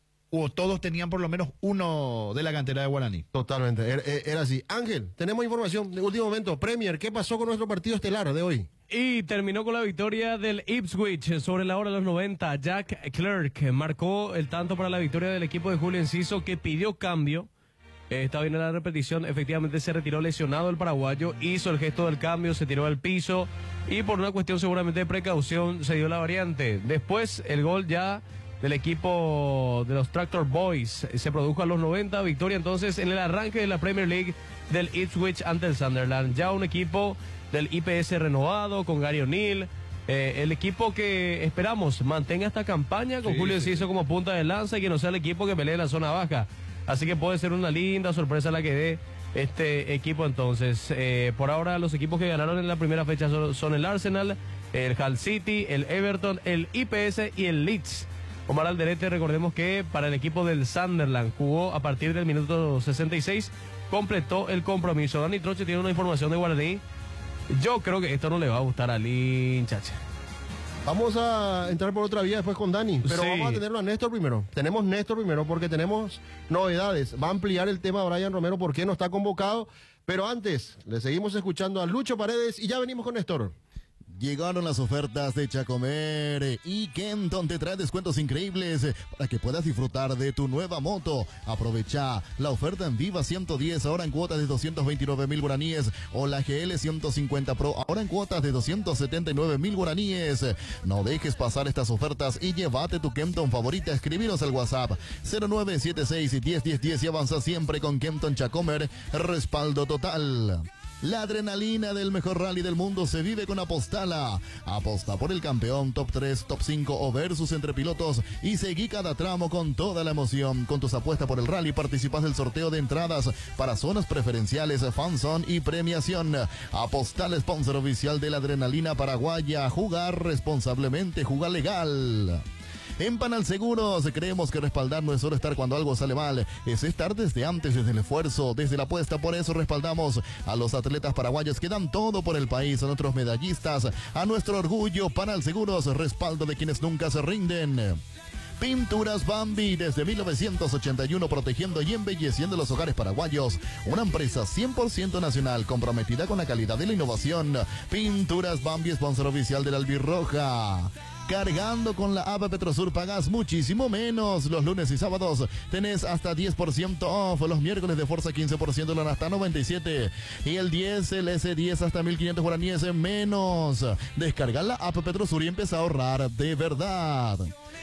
o todos tenían por lo menos uno de la cantera de Guaraní. Totalmente, era, era así. Ángel, tenemos información de último momento. Premier, ¿qué pasó con nuestro partido estelar de hoy? Y terminó con la victoria del Ipswich sobre la hora de los noventa. Jack Clerk marcó el tanto para la victoria del equipo de Julio Enciso, que pidió cambio. Eh, está bien en la repetición, efectivamente se retiró lesionado el paraguayo, hizo el gesto del cambio, se tiró al piso y por una cuestión seguramente de precaución se dio la variante. Después el gol ya del equipo de los Tractor Boys se produjo a los noventa, victoria entonces en el arranque de la Premier League del Ipswich ante el Sunderland. Ya un equipo del I P S renovado con Gary O'Neill. Eh, el equipo que esperamos mantenga esta campaña con Sí, Julio sí. Enciso como punta de lanza y que no sea el equipo que pelee en la zona baja. Así que puede ser una linda sorpresa la que dé este equipo entonces. Eh, por ahora los equipos que ganaron en la primera fecha son, son el Arsenal, el Hull City, el Everton, el I P S y el Leeds. Omar Alderete, recordemos que para el equipo del Sunderland jugó a partir del minuto sesenta y seis, completó el compromiso. Dani Troche tiene una información de Guaraní. Yo creo que esto no le va a gustar al hincha. che. Vamos a entrar por otra vía después con Dani, pero Sí. vamos a tenerlo a Néstor primero. Tenemos Néstor primero porque tenemos novedades. Va a ampliar el tema Brian Romero, por qué no está convocado. Pero antes, le seguimos escuchando a Lucho Paredes y ya venimos con Néstor. Llegaron las ofertas de Chacomer y Kenton te trae descuentos increíbles para que puedas disfrutar de tu nueva moto. Aprovecha la oferta en Viva ciento diez ahora en cuotas de doscientos veintinueve mil guaraníes o la G L ciento cincuenta Pro ahora en cuotas de doscientos setenta y nueve mil guaraníes. No dejes pasar estas ofertas y llévate tu Kenton favorita. Escribiros al WhatsApp cero nueve siete seis diez diez diez y avanza siempre con Kenton Chacomer. Respaldo total. La adrenalina del mejor rally del mundo se vive con Apostala. Aposta por el campeón, top tres, top cinco o versus entre pilotos y seguí cada tramo con toda la emoción. Con tus apuestas por el rally participas del sorteo de entradas para zonas preferenciales, fanzone y premiación. Apostala, sponsor oficial de la adrenalina paraguaya. Jugar responsablemente, jugar legal. En Panal Seguros creemos que respaldar no es solo estar cuando algo sale mal, es estar desde antes, desde el esfuerzo, desde la apuesta. Por eso respaldamos a los atletas paraguayos que dan todo por el país, a nuestros medallistas, a nuestro orgullo. Panal Seguros, respaldo de quienes nunca se rinden. Pinturas Bambi, desde mil novecientos ochenta y uno, protegiendo y embelleciendo los hogares paraguayos. Una empresa cien por ciento nacional, comprometida con la calidad y la innovación. Pinturas Bambi, sponsor oficial de la Albirroja. Cargando con la app Petrosur pagas muchísimo menos. Los lunes y sábados tenés hasta diez por ciento off. Los miércoles de fuerza quince por ciento, la hasta noventa y siete. Y el diez, el S diez hasta mil quinientos guaraníes en menos. Descarga la app Petrosur y empieza a ahorrar de verdad.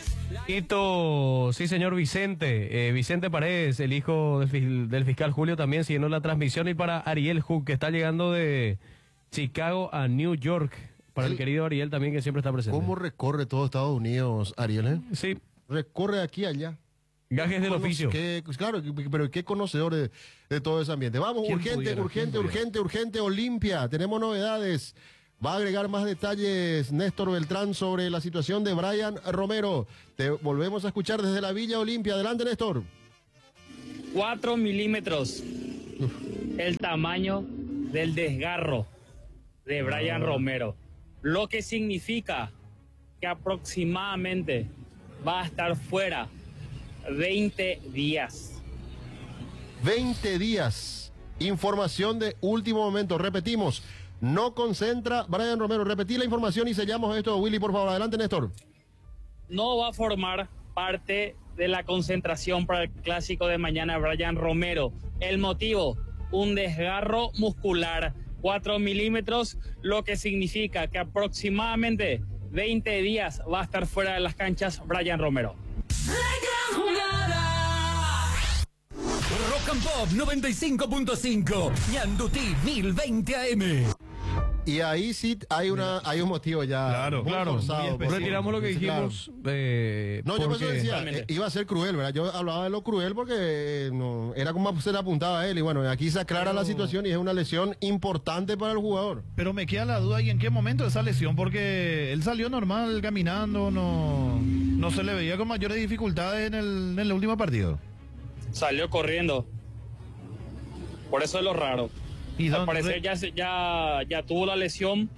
Hito, sí señor Vicente, eh, Vicente Paredes, el hijo del, fis- del fiscal Julio, también siguiendo la transmisión. Y para Ariel Hook, que está llegando de Chicago a New York. Para el, El- querido Ariel también, que siempre está presente. ¿Cómo recorre todo Estados Unidos, Ariel? eh? Sí, Recorre aquí y allá. Gajes del Cono- oficio. qué- claro, que- pero qué conocedor de, de todo ese ambiente. Vamos, ¿Quién urgente, pudiera? urgente, ¿Quién pudiera? urgente, urgente, Olimpia. Tenemos novedades. Va a agregar más detalles Néstor Beltrán sobre la situación de Brian Romero. Te volvemos a escuchar desde la Villa Olimpia. Adelante, Néstor. cuatro milímetros. El tamaño del desgarro de Brian Romero. Lo que significa que aproximadamente va a estar fuera veinte días. veinte días. Información de último momento. Repetimos. No concentra Brian Romero. Repetí la información y sellamos esto, Willy, por favor. Adelante, Néstor. No va a formar parte de la concentración para el clásico de mañana Brian Romero. El motivo, un desgarro muscular, cuatro milímetros, lo que significa que aproximadamente veinte días va a estar fuera de las canchas Brian Romero. Rock and Pop noventa y cinco punto cinco, Ñandutí mil veinte A M. Y ahí sí hay una hay un motivo ya. Claro, muy claro, forzado, muy porque- específico. Retiramos lo que sí, claro. dijimos. eh, No, yo por eso porque- decía, Totalmente. eh, iba a ser cruel, ¿verdad? Yo hablaba de lo cruel porque eh, no, era como se le apuntaba a él. Y bueno, aquí se aclara la situación y es una lesión importante para el jugador. Pero me queda la duda, ¿y en qué momento esa lesión? Porque él salió normal, caminando, no, no se le veía con mayores dificultades en el, en el último partido. Salió corriendo. Por eso es lo raro. Y Al don- parecer ya, se- ya, ya tuvo la lesión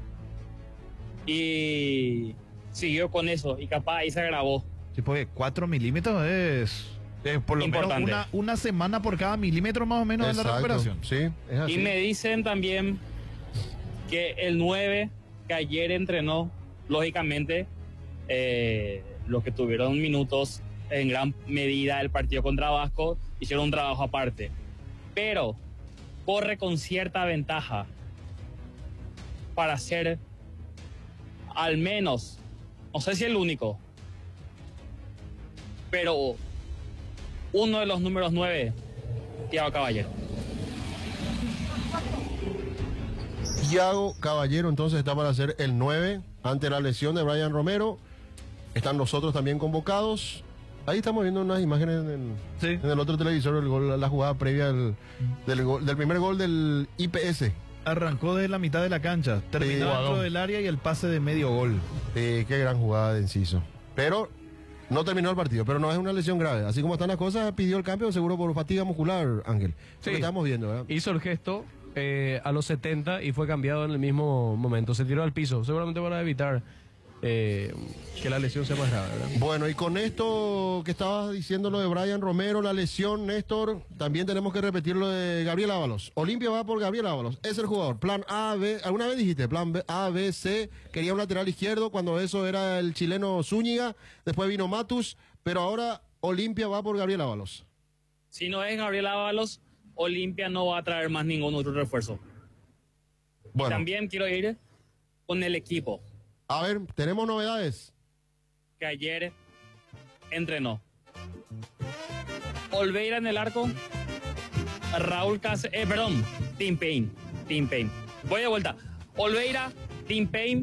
y siguió con eso. Y capaz ahí se agravó. Sí, porque cuatro milímetros es, es por lo Importante. menos una, una semana por cada milímetro más o menos de la Exacto. recuperación. Sí, es así. Y me dicen también que el nueve que ayer entrenó, lógicamente, eh, los que tuvieron minutos en gran medida del partido contra Vasco, hicieron un trabajo aparte. Pero corre con cierta ventaja para ser al menos, no sé si el único, pero uno de los números nueve, Thiago Caballero. Thiago Caballero entonces está para ser el nueve ante la lesión de Brian Romero. Están los otros también convocados. Ahí estamos viendo unas imágenes en el, Sí. en el otro televisor, el gol, la jugada previa del, del, gol- del primer gol del I P S. Arrancó desde la mitad de la cancha, terminó Sí, dentro Guadón. del área y el pase de medio gol. Eh, qué gran jugada de Enciso. Pero no terminó el partido, pero no es una lesión grave. Así como están las cosas, pidió el cambio seguro por fatiga muscular, Ángel. Sí. Lo que estamos viendo, ¿verdad? Hizo el gesto eh, a los setenta y fue cambiado en el mismo momento. Se tiró al piso, seguramente para evitar eh, que la lesión sea más grave, ¿verdad? Bueno, y con esto que estabas diciendo lo de Brian Romero, la lesión, Néstor, también tenemos que repetir lo de Gabriel Ábalos. Olimpia va por Gabriel Ábalos, es el jugador. Plan A, B, alguna vez dijiste, plan B, A, B, C, quería un lateral izquierdo, cuando eso era el chileno Zúñiga, después vino Matus, pero ahora Olimpia va por Gabriel Ábalos. Si no es Gabriel Ábalos, Olimpia no va a traer más ningún otro refuerzo. Bueno, También quiero ir con el equipo a ver, tenemos novedades. que ayer entrenó. Olveira en el arco, Raúl Cáceres, eh, perdón, Tim Payne, Tim Payne. Voy de vuelta. Olveira, Tim Payne,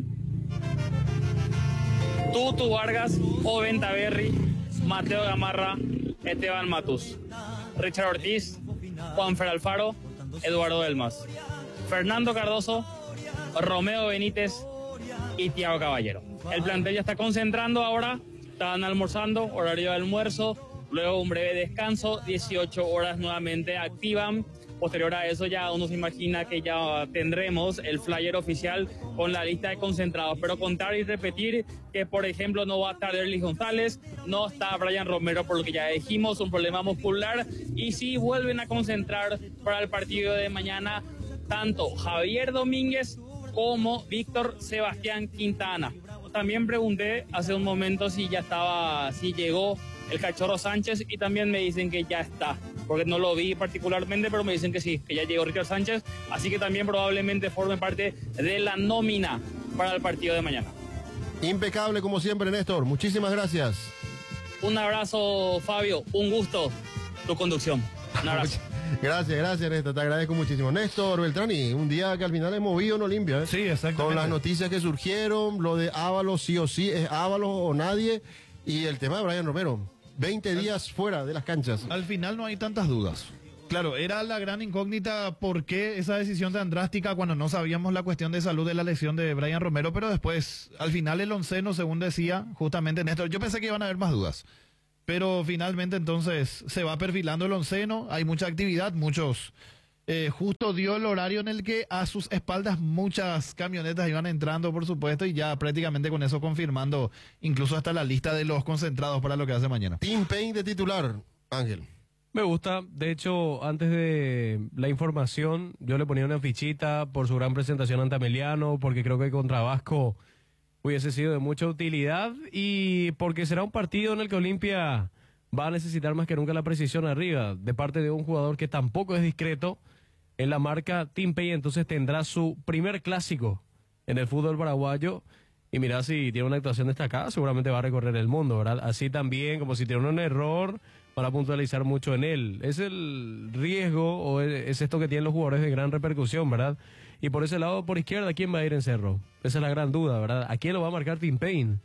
Tutu Vargas, Joven Taberri, Mateo Gamarra, Esteban Matus, Richard Ortiz, Juanfer Alfaro, Eduardo Delmas, Fernando Cardoso, Romeo Benítez y Thiago Caballero. El plantel ya está concentrando ahora, estaban almorzando, horario de almuerzo, luego un breve descanso, dieciocho horas nuevamente activan. Posterior a eso ya uno se imagina que ya tendremos el flyer oficial con la lista de concentrados, pero contar y repetir que por ejemplo no va a estar Derlis González, no está Brian Romero por lo que ya dijimos, un problema muscular, y sí vuelven a concentrar para el partido de mañana tanto Javier Domínguez como Víctor Sebastián Quintana. También pregunté hace un momento si ya estaba, si llegó el Cachorro Sánchez y también me dicen que ya está, porque no lo vi particularmente, pero me dicen que sí, que ya llegó Richard Sánchez, así que también probablemente forme parte de la nómina para el partido de mañana. Impecable como siempre, Néstor. Muchísimas gracias. Un abrazo, Fabio, un gusto tu conducción. Un abrazo. Gracias, gracias, Néstor. Te agradezco muchísimo. Néstor Beltrani, un día que al final es movido en Olimpia. ¿eh? Sí, exactamente. Con las noticias que surgieron, lo de Ábalos sí o sí, es Ábalos o nadie. Y el tema de Brian Romero. veinte días fuera de las canchas. Al final no hay tantas dudas. Claro, era la gran incógnita por qué esa decisión tan drástica cuando no sabíamos la cuestión de salud de la lesión de Brian Romero, pero después, al final el onceno, según decía justamente Néstor, yo pensé que iban a haber más dudas, pero finalmente entonces se va perfilando el onceno, hay mucha actividad, muchos, eh, justo dio el horario en el que a sus espaldas muchas camionetas iban entrando, por supuesto, y ya prácticamente con eso confirmando incluso hasta la lista de los concentrados para lo que hace mañana. Tim Payne de titular, Ángel. Me gusta, de hecho, antes de la información, yo le ponía una fichita por su gran presentación ante Ameliano, porque creo que contra Vasco hubiese sido de mucha utilidad y porque será un partido en el que Olimpia va a necesitar más que nunca la precisión arriba, de parte de un jugador que tampoco es discreto en la marca Tim Payne, entonces tendrá su primer clásico en el fútbol paraguayo. Y mira, si tiene una actuación destacada, seguramente va a recorrer el mundo, ¿verdad? Así también, como si tiene un error, para puntualizar mucho en él. Es el riesgo, o es esto que tienen los jugadores de gran repercusión, ¿verdad? Y por ese lado, por izquierda, ¿quién va a ir en Cerro? Esa es la gran duda, ¿verdad? ¿A quién lo va a marcar Tim Payne?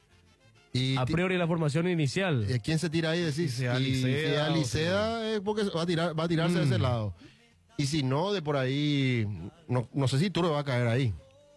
Y a priori la formación inicial. ¿Y quién se tira ahí? Decís, Si sea Licea, si Licea es porque va a, tirar, va a tirarse Mm. de ese lado. Y si no, de por ahí, no, no sé si Turbe va a caer ahí.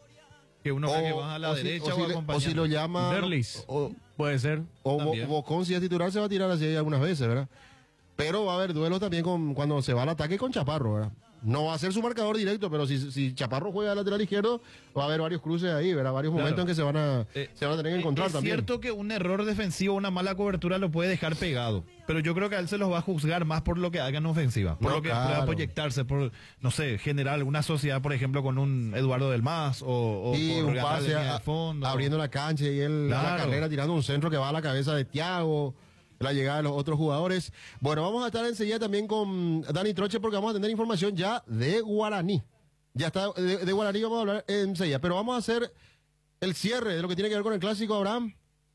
Que uno cree que va a la o si- derecha o si o, le- acompañando. o si lo llama... Derlis. O, Puede ser. o Bo- También. Bocón, si es titular, se va a tirar así ahí algunas veces, ¿verdad? Pero va a haber duelos también con, cuando se va al ataque con Chaparro, ¿verdad? No va a ser su marcador directo, pero si, si Chaparro juega al lateral izquierdo, va a haber varios cruces ahí, ¿verdad? Varios Claro. momentos en que se van a, Eh, se van a tener que encontrar es también. cierto que un error defensivo, una mala cobertura lo puede dejar pegado, pero yo creo que a él se los va a juzgar más por lo que haga en ofensiva, por No, lo que claro. pueda proyectarse, por, no sé, generar alguna sociedad, por ejemplo, con un Eduardo del Mas o, o Y por un ganar pase línea a- de fondo. abriendo la cancha y él a la Claro. carrera tirando un centro que va a la cabeza de Thiago, la llegada de los otros jugadores. Bueno, vamos a estar enseguida también con Dani Troche porque vamos a tener información ya de Guaraní. Ya está, de, de Guaraní vamos a hablar enseguida, pero vamos a hacer el cierre de lo que tiene que ver con el clásico, Abraham,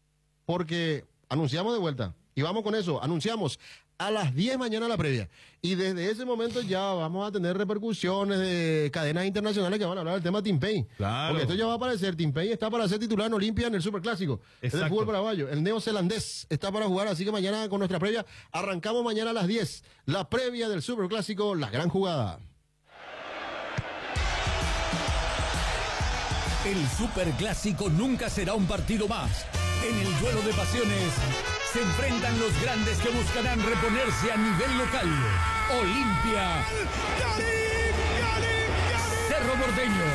porque anunciamos de vuelta. Y vamos con eso, anunciamos a las diez mañana la previa. Y desde ese momento ya vamos a tener repercusiones de cadenas internacionales que van a hablar del tema Tim Payne. Claro. Porque esto ya va a aparecer. Tim Payne está para ser titular en Olimpia en el Superclásico. Es el Exacto. fútbol paraguayo. El neozelandés está para jugar, así que mañana con nuestra previa arrancamos mañana a las diez. La previa del Superclásico, la gran jugada. El Superclásico nunca será un partido más. En el duelo de pasiones se enfrentan los grandes que buscarán reponerse a nivel local. Olimpia. Cerro Porteño.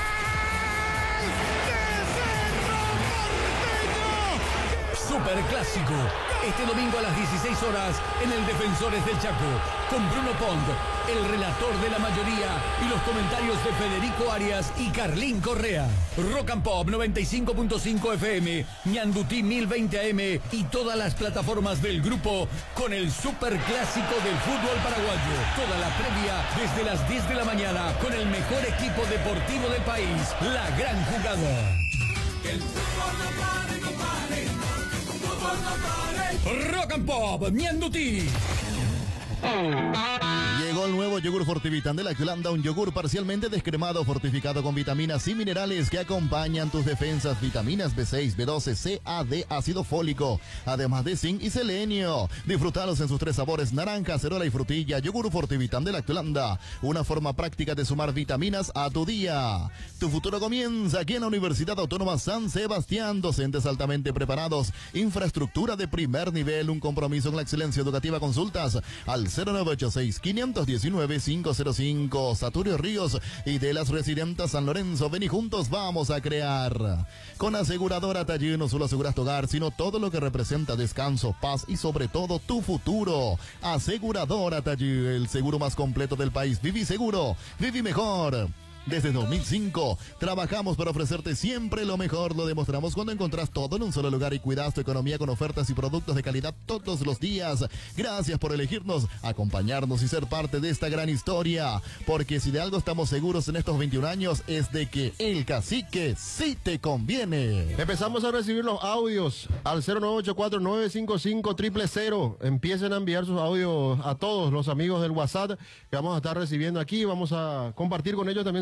Superclásico. Este domingo a las dieciséis horas en el Defensores del Chaco. Con Bruno Pont, el relator de la mayoría, y los comentarios de Federico Arias y Carlín Correa. Rock and Pop noventa y cinco punto cinco F M, Ñandutí mil veinte A M y todas las plataformas del grupo con el Superclásico del fútbol paraguayo. Toda la previa desde las diez de la mañana con el mejor equipo deportivo del país. La gran jugada. Rock and Pop, Ñandutí. Llegó el nuevo yogur Fortivitan de Lactolanda, un yogur parcialmente descremado, fortificado con vitaminas y minerales que acompañan tus defensas, vitaminas B seis, B doce, C, A, D, ácido fólico, además de zinc y selenio. Disfrútalos en sus tres sabores, naranja, acerola y frutilla. Yogur Fortivitan de Lactolanda, una forma práctica de sumar vitaminas a tu día. Tu futuro comienza aquí en la Universidad Autónoma San Sebastián, docentes altamente preparados, infraestructura de primer nivel, un compromiso con la excelencia educativa. Consultas al cero nueve ocho seis, quinientos diecinueve, quinientos cinco. Saturio Ríos y de las Residentes San Lorenzo. Ven y juntos vamos a crear. Con Aseguradora Tallí no solo aseguras tu hogar, sino todo lo que representa descanso, paz y sobre todo tu futuro. Aseguradora Tallí, el seguro más completo del país. Viví seguro, viví mejor. Desde dos mil cinco trabajamos para ofrecerte siempre lo mejor. Lo demostramos cuando encontrás todo en un solo lugar y cuidas tu economía con ofertas y productos de calidad todos los días. Gracias por elegirnos, acompañarnos y ser parte de esta gran historia. Porque si de algo estamos seguros en estos veintiún años es de que el cacique sí te conviene. Empezamos a recibir los audios al cero nueve ocho cuatro, nueve cinco cinco, cero cero cero. Empiecen a enviar sus audios a todos los amigos del WhatsApp que vamos a estar recibiendo aquí. Vamos a compartir con ellos también sus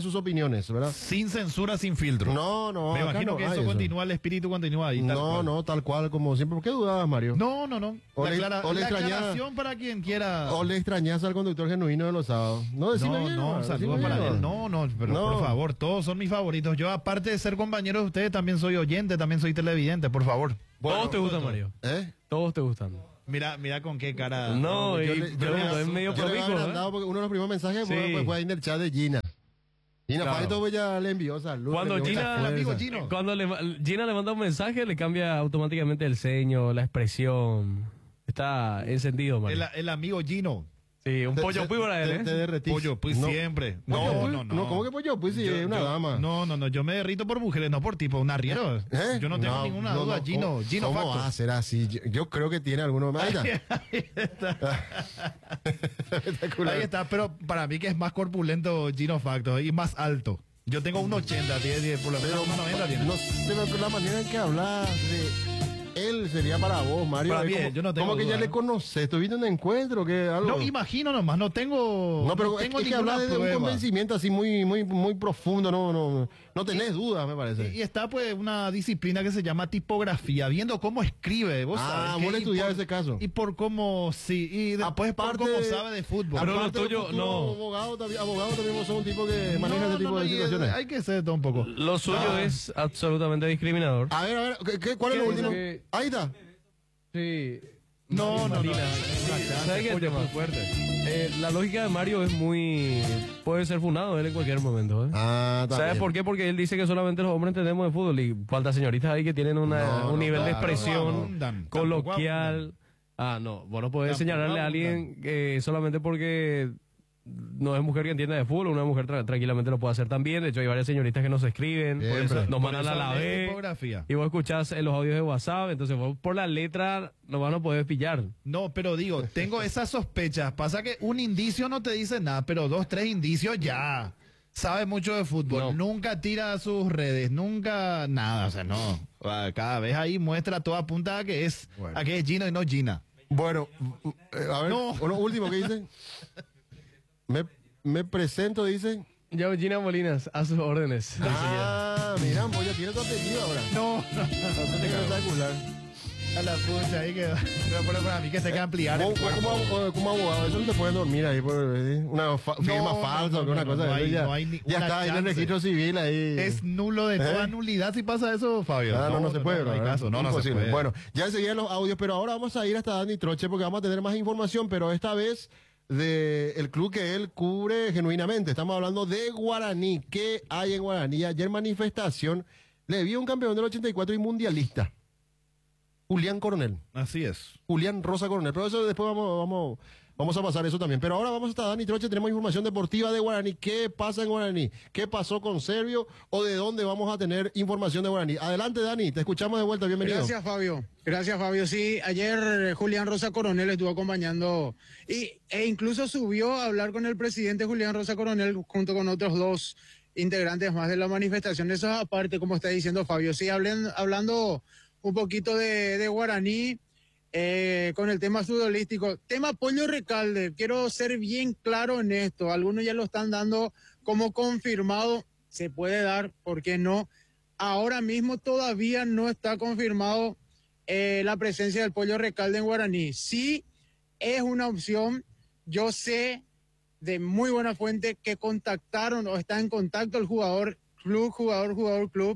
sus opiniones, ¿verdad? Sin censura, sin filtro. No, no. Me acá imagino no que hay eso, eso. continúa, el espíritu continúa ahí. tal No, cual. no, tal cual como siempre. ¿Por qué dudabas, Mario? No, no, no. O La, le- aclara- o le la extrañaba- aclaración para quien quiera. ¿O le extrañas al conductor genuino de los sábados? No, decime No, bien, no, hermano, saludos decime para bien. él. No, no, pero No. por favor, todos son mis favoritos. Yo, aparte de ser compañero de ustedes, también soy oyente, también soy televidente, por favor. Todos te gustan, Mario. ¿Eh? Todos te gustan. Mira, mira con qué cara. No, yo y le- yo pregunto, le- es medio yo le había promiscuo, ¿eh? agrandado porque uno de los primeros mensajes fue, Sí. fue- fue ahí en el chat de Gina. Gina Claro. Faito pues ya le envió salud. Cuando le envió Gina, mucha el amigo fuerza. Gino. cuando le, Gina le manda un mensaje, le cambia automáticamente el ceño, la expresión. Está encendido, Mario. El, el amigo Gino. Sí, un Te- pollo te- puy para te- él, te ¿eh? derretís. Pollo, pues No. siempre. Pollo No, Puy? no, no. ¿cómo que pollo? Pues sí, Yo- es una yo- dama. No, no, no, yo me derrito por mujeres, no por tipo, un arriero. ¿Eh? Yo no tengo No, ninguna no, duda, no, Gino, ¿cómo- Gino ¿Cómo Facto. va a ser así? Yo, yo creo que tiene alguno. Ahí está. Ahí está. Espectacular. Ahí está, pero para mí que es más corpulento Gino Facto y más alto. Yo tengo un ochenta, tiene, tiene, por lo menos Pero un noventa tiene. no sé, pero la manera en que hablas de él sería para vos, Mario. Para Es mí, como, yo no tengo como que ya duda, le ¿eh? conoces. ¿Tuviste un encuentro? Que algo? No, imagino nomás, no tengo. No, pero es, tengo es que ninguna hablas de un prueba. convencimiento así muy, muy, muy profundo. No, no, no tenés dudas, me parece. Y, y está pues una disciplina que se llama tipografía, viendo cómo escribe. ¿Vos Ah, sabés vos que- le y estudiabas por- ese caso. Y por cómo, sí, y después por Aparte cómo de- sabe de fútbol. Pero lo Aparte de tuyo, futuro no. Abogado, también, abogado también vos sos un tipo que maneja ese tipo no, de y es- situaciones. hay que ser todo un poco. Lo suyo Ah. es absolutamente discriminador. A ver, a ver, ¿qué- qué- ¿cuál es ¿Qué lo dice? último? Que- Ahí está. Sí. No, no, no. ¿Sabes qué tema? Eh, la lógica de Mario es muy... Puede ser funado él en cualquier momento, ¿eh? Ah, ¿Sabes también. por qué? Porque él dice que solamente los hombres entendemos de fútbol y cuántas señoritas hay que tienen una- No, un no, nivel de claro, expresión no abundan, coloquial. tampoco Ah, no, vos no podés Tampoco señalarle a abundan. alguien que solamente porque no es mujer que entienda de fútbol, una mujer tra- tranquilamente lo puede hacer también. De hecho, hay varias señoritas que nos escriben, Siempre. por eso nos Por mandan a eso la hablé de B tipografía. y vos escuchás en los audios de WhatsApp, entonces vos por la letra no van a poder pillar. No, pero digo, tengo esas sospechas. Pasa que un indicio no te dice nada, pero dos, tres indicios ya. Sabe mucho de fútbol. No. Nunca tira a sus redes, nunca nada. O sea, no. Ah, cada vez ahí muestra toda punta a que es, Bueno. a que es Gino y no Gina. Bueno, eh, a ver, No. lo último que dice. Me, me presento, dice. Ya Gina Molinas, a sus órdenes. Ah, mira, pues ya tiene tu apellido ahora. No, no, Espectacular. a la pucha ahí que. Pero para, para mí que se que ampliar. el Como, cuerpo. como, como abogado, eso no te pueden dormir ahí por eh, una fa- firma no, falsa no, o una no, cosa no de hay- ya, no hay ni ya una está ahí en el chance. registro civil ahí. Es nulo de toda ¿Eh? nulidad si pasa eso, Fabio. Ah, no, no, se puede, No, hay ¿verdad? caso. No, no se Imposible. puede. Bueno, ya enseguida los audios, pero ahora vamos a ir hasta Dani Troche porque vamos a tener más información, pero esta vez de el club que él cubre genuinamente. Estamos hablando de Guaraní. ¿Qué hay en Guaraní? Ayer manifestación, le vi a un campeón del ochenta y cuatro y mundialista, Julián Coronel. Así es. Julián Rosa Coronel. Pero eso después vamos, vamos, vamos a pasar eso también. Pero ahora vamos hasta Dani Troche, tenemos información deportiva de Guaraní. ¿Qué pasa en Guaraní? ¿Qué pasó con Servio? ¿O de dónde vamos a tener información de Guaraní? Adelante, Dani, te escuchamos de vuelta, bienvenido. Gracias, Fabio. Gracias, Fabio. Sí, ayer eh, Julián Rosa Coronel estuvo acompañando y, e incluso subió a hablar con el presidente Julián Rosa Coronel junto con otros dos integrantes más de la manifestación. Eso es aparte, como está diciendo Fabio. Sí, hablen, hablando un poquito de, de Guaraní, eh, con el tema futbolístico. Tema Pollo Recalde, quiero ser bien claro en esto. Algunos ya lo están dando como confirmado. Se puede dar, ¿por qué no? Ahora mismo todavía no está confirmado eh, la presencia del Pollo Recalde en Guaraní. Sí es una opción. Yo sé de muy buena fuente que contactaron o está en contacto el jugador club, jugador, jugador club.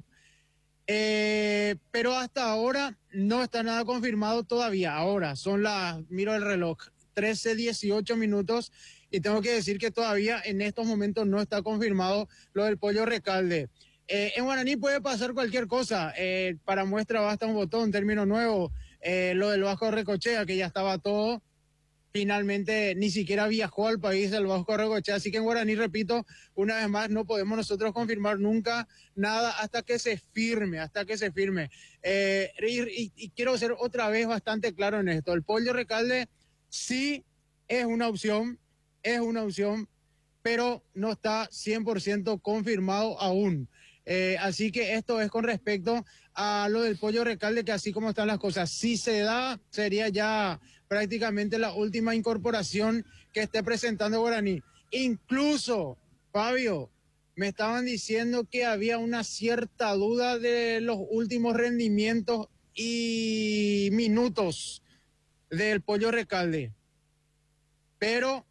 Eh, pero hasta ahora no está nada confirmado todavía. Ahora son las, miro el reloj, trece dieciocho minutos y tengo que decir que todavía en estos momentos no está confirmado lo del Pollo Recalde. Eh, en Guaraní puede pasar cualquier cosa. Eh, para muestra basta un botón, término nuevo. Eh, lo del Vasco Recochea, que ya estaba todo. Finalmente ni siquiera viajó al país el Vasco Recochea. Así que en Guaraní, repito, una vez más, no podemos nosotros confirmar nunca nada hasta que se firme, hasta que se firme. Eh, y, y- y quiero ser otra vez bastante claro en esto. El Pollo Recalde sí es una opción, es una opción, pero no está cien por ciento confirmado aún. Eh, así que esto es con respecto a lo del Pollo Recalde, que así como están las cosas, si se da, sería ya prácticamente la última incorporación que esté presentando Guaraní. Incluso, Fabio, me estaban diciendo que había una cierta duda de los últimos rendimientos y minutos del Pollo Recalde. Pero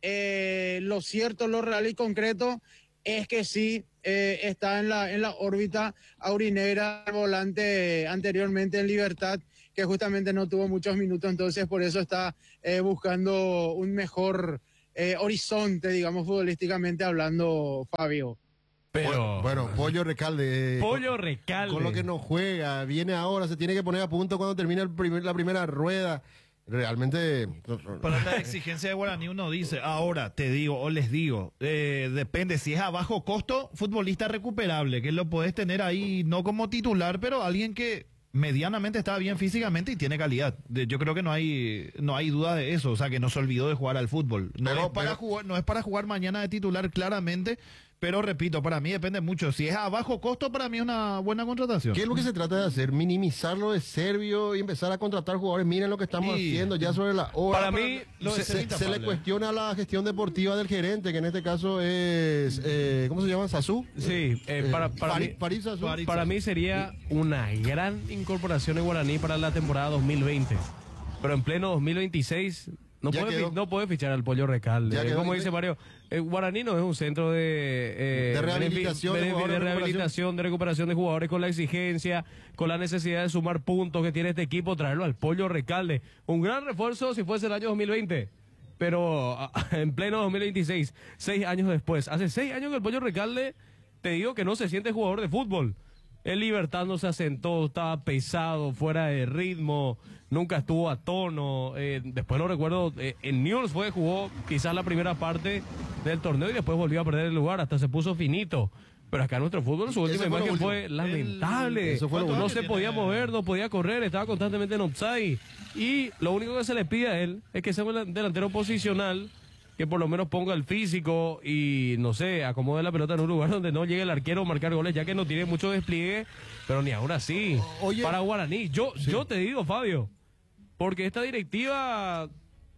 eh, lo cierto, lo real y concreto es que sí eh, está en la, en la órbita aurinera, el volante anteriormente en Libertad, que justamente no tuvo muchos minutos, entonces por eso está eh, buscando un mejor eh, horizonte, digamos, futbolísticamente hablando, Fabio. Pero... Bueno, Pollo Recalde. eh, Pollo con- Recalde. Con lo que no juega, viene ahora, se tiene que poner a punto cuando termine el primer- la primera rueda. Realmente... Para la exigencia de Guaraní uno dice, ahora te digo o les digo, eh, depende, si es a bajo costo, futbolista recuperable, que lo podés tener ahí no como titular, pero alguien que medianamente está bien físicamente y tiene calidad. De- yo creo que no hay no hay duda de eso, o sea, que no se olvidó de jugar al fútbol. No, Pero- es, para pero- jugar, no es para jugar mañana de titular claramente, pero repito, para mí depende mucho. Si es a bajo costo, para mí es una buena contratación. ¿Qué es lo que se trata de hacer? Minimizar lo de Servio y empezar a contratar jugadores. Miren lo que estamos Y- haciendo ya sobre la hora. Para mí, lo de se, ser se- se le intapable. cuestiona la gestión deportiva del gerente, que en este caso es, eh, ¿cómo se llama? ¿Sasú? Sí, eh, para, para, Fari- mí, Farid Sasú. Farid. para mí sería una gran incorporación en Guaraní para la temporada dos mil veinte. Pero en pleno dos mil veintiséis no Ya puede, quedó. fi- no puede fichar al Pollo Recalde. Ya Eh, quedó. Como dice Mario, eh, Guaraní no es un centro de, eh, De rehabilitación de benefi- de, jugadores, de de rehabilitación, de recuperación de jugadores con la exigencia, con la necesidad de sumar puntos que tiene este equipo, traerlo al Pollo Recalde. Un gran refuerzo si fuese el año dos mil veinte. Pero ah, en pleno dos mil veintiséis, seis años después, hace seis años que el Pollo Recalde, te digo que no se siente jugador de fútbol. El Libertad no se asentó, estaba pesado, fuera de ritmo, nunca estuvo a tono. Eh, después lo recuerdo, eh, en Newell's fue, jugó quizás la primera parte del torneo y después volvió a perder el lugar, hasta se puso finito. Pero acá en nuestro fútbol su última fue lo imagen último. fue lamentable. Eso fue lo no último. se podía mover, no podía correr, estaba constantemente en offside. Y lo único que se le pide a él es que sea un delantero posicional, que por lo menos ponga el físico y, no sé, acomode la pelota en un lugar donde no llegue el arquero a marcar goles, ya que no tiene mucho despliegue, pero ni ahora sí. Oye. Para Guaraní, yo, yo te digo, Fabio, porque esta directiva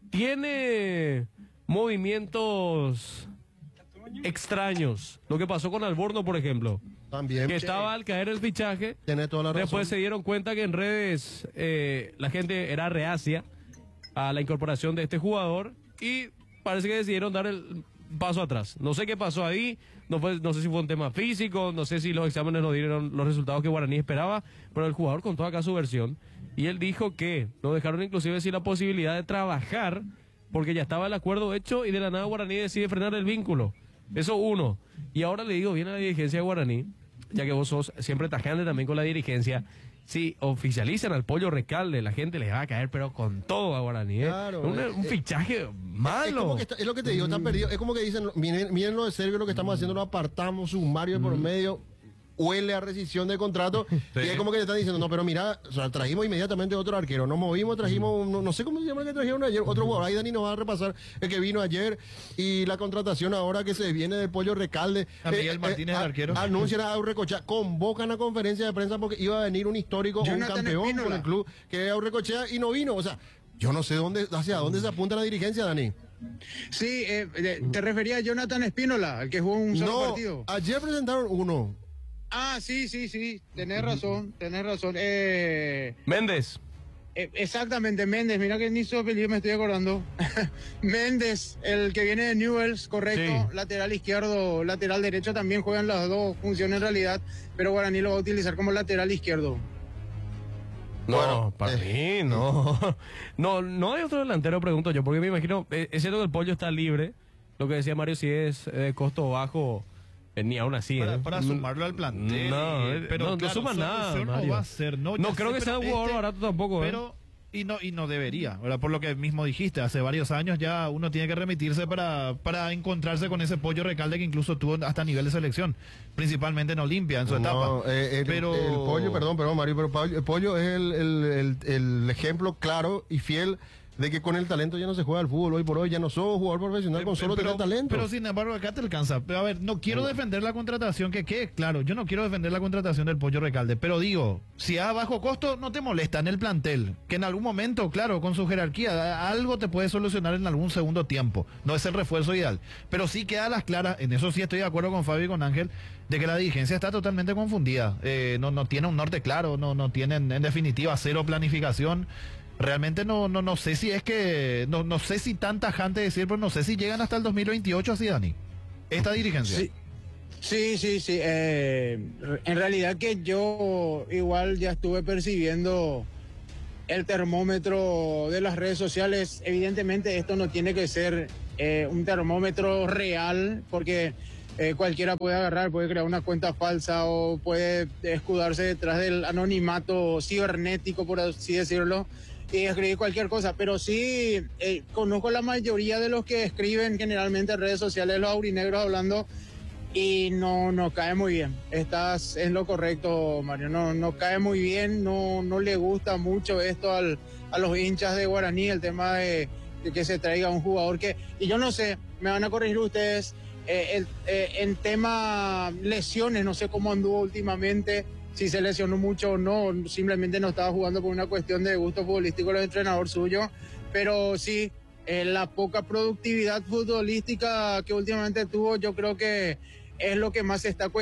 tiene movimientos extraños. Lo que pasó con Alborno, por ejemplo, También. que estaba al caer el fichaje. Tiene toda la razón. Después se dieron cuenta que en redes eh, la gente era reacia a la incorporación de este jugador y parece que decidieron dar el paso atrás. No sé qué pasó ahí, no, fue, no sé si fue un tema físico, no sé si los exámenes no dieron los resultados que Guaraní esperaba, pero el jugador contó acá su versión y él dijo que no dejaron inclusive sin la posibilidad de trabajar porque ya estaba el acuerdo hecho y de la nada Guaraní decide frenar el vínculo. Eso uno. Y ahora le digo bien a la dirigencia de Guaraní, ya que vos sos siempre tajante también con la dirigencia, si oficializan al Pollo Recalde, la gente les va a caer, pero con todo a Guaraní. ¿eh? Claro, un, eh, un eh, fichaje Es, malo. como que está- es lo que te digo, están perdidos. Es como que dicen, miren, miren lo de Servio, lo que estamos haciendo, lo apartamos, sumario por medio, huele a rescisión de contrato. Y es como que te están diciendo, no, pero mira, o sea, trajimos inmediatamente otro arquero, nos movimos, trajimos, no, no sé cómo se llama el que trajeron ayer, otro jugador. Ahí Dani nos va a repasar el que vino ayer y la contratación ahora que se viene del Pollo Recalde. A Miguel Martínez, el a- arquero. Anuncian a Aurrecochea, convocan a conferencia de prensa porque iba a venir un histórico o un Jonathan campeón Espínola. con el club que es Aurrecochea y no vino. O sea, yo no sé dónde, hacia dónde se apunta la dirigencia, Dani. Sí, eh, eh, te refería a Jonathan Espínola, el que jugó un solo No, partido. ayer presentaron uno. Ah, sí, sí, sí, tenés razón, tenés razón. Eh, Méndez. eh, exactamente, Méndez, mira que ni su apellido me estoy acordando. Méndez, el que viene de Newell's, correcto, Sí. lateral izquierdo, lateral derecho, también juegan las dos funciones en realidad, pero Guaraní lo va a utilizar como lateral izquierdo. No, Bueno, para mí no. No, no hay otro delantero, pregunto yo, porque me imagino, eh, es cierto que el Pollo está libre. Lo que decía Mario, si es eh, costo bajo, eh, ni aún así. Para, eh. para sumarlo al plantel. No, y- eh, pero no, no claro, suma nada, solución no Mario. va a ser. No, No ya creo sé, que sea pero un jugador este- barato tampoco, ¿eh? Pero, y no, y no debería, ¿verdad? Por lo que mismo dijiste, hace varios años ya uno tiene que remitirse para, para encontrarse con ese Pollo Recalde que incluso tuvo hasta nivel de selección, principalmente en Olimpia, en su etapa. No, eh, el, pero el pollo, perdón, perdón, Mario, pero Pablo- el pollo es el, el- el- el ejemplo claro y fiel de que con el talento ya no se juega al fútbol. Hoy por hoy ya no sos jugador profesional con solo pero, tener talento. pero sin embargo acá te alcanza. Pero a ver, no quiero Bueno. defender la contratación, que quede claro, yo no quiero defender la contratación del Pollo Recalde, pero digo, si a bajo costo no te molesta en el plantel, que en algún momento, claro, con su jerarquía, algo te puede solucionar en algún segundo tiempo, no es el refuerzo ideal, pero sí queda a las claras, en eso sí estoy de acuerdo con Fabio y con Ángel, de que la dirigencia está totalmente confundida, eh, no, no tiene un norte claro, no, no tienen en definitiva cero planificación. Realmente no, no, no sé si es que, no, no sé si tan tajante decir, pero no sé si llegan hasta el dos mil veintiocho así, Dani. Esta dirigencia. Sí, sí, sí, sí. eh, en realidad que yo igual ya estuve percibiendo el termómetro de las redes sociales. Evidentemente esto no tiene que ser eh, un termómetro real, porque eh, cualquiera puede agarrar, puede crear una cuenta falsa o puede escudarse detrás del anonimato cibernético, por así decirlo, y escribir cualquier cosa. Pero sí eh, conozco la mayoría de los que escriben generalmente en redes sociales, los aurinegros hablando, y no, no cae muy bien. Estás en lo correcto, Mario. No, no cae muy bien, no, no le gusta mucho esto al, a los hinchas de Guaraní, el tema de, de que se traiga un jugador que, y yo no sé, me van a corregir ustedes, eh, el, eh, en tema lesiones, no sé cómo anduvo últimamente, si se lesionó mucho o no, simplemente no estaba jugando por una cuestión de gusto futbolístico el entrenador suyo, pero sí, eh, la poca productividad futbolística que últimamente tuvo, yo creo que es lo que más se está cuestionando.